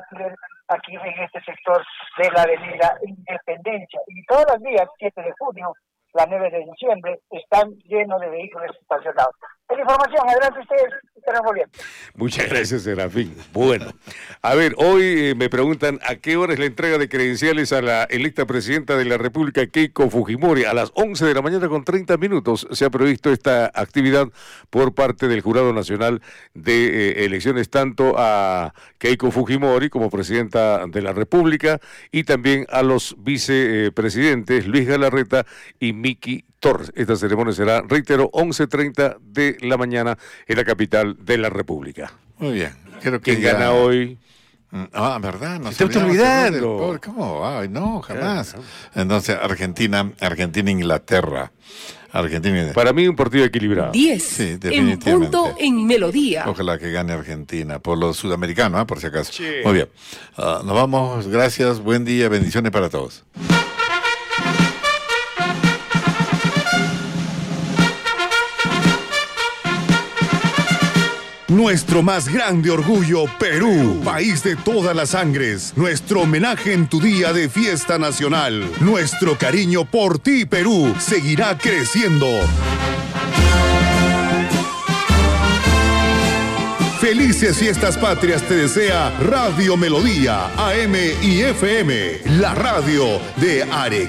aquí en este sector de la Avenida Independencia. Y todos los días, siete de junio, la nueve de diciembre, están llenos de vehículos estacionados. Es la información, adelante ustedes, estaremos bien. Muchas gracias, Serafín. Bueno, a ver, hoy eh, me preguntan a qué hora es la entrega de credenciales a la electa presidenta de la República, Keiko Fujimori. A las once de la mañana con treinta minutos se ha previsto esta actividad por parte del Jurado Nacional de eh, Elecciones, tanto a Keiko Fujimori como presidenta de la República y también a los vicepresidentes Luis Galarreta y Miki Torres. Esta ceremonia será, reitero, once treinta de la mañana en la capital de la República. Muy bien. Creo que ¿Quién ya... gana hoy? Ah, ¿verdad? No Se te está olvidando. ¿Cómo? Ay, no, jamás. Entonces, Argentina, Argentina, Inglaterra. Argentina. Para mí un partido equilibrado. diez. Sí, definitivamente. En punto en Melodía. Ojalá que gane Argentina, por los sudamericanos, ¿eh? Por si acaso. Sí. Muy bien. Uh, nos vamos. Gracias. Buen día. Bendiciones para todos. Nuestro más grande orgullo, Perú, país de todas las sangres. Nuestro homenaje en tu día de fiesta nacional. Nuestro cariño por ti, Perú, seguirá creciendo. Felices fiestas patrias te desea Radio Melodía, A M y F M, la radio de Arequipa.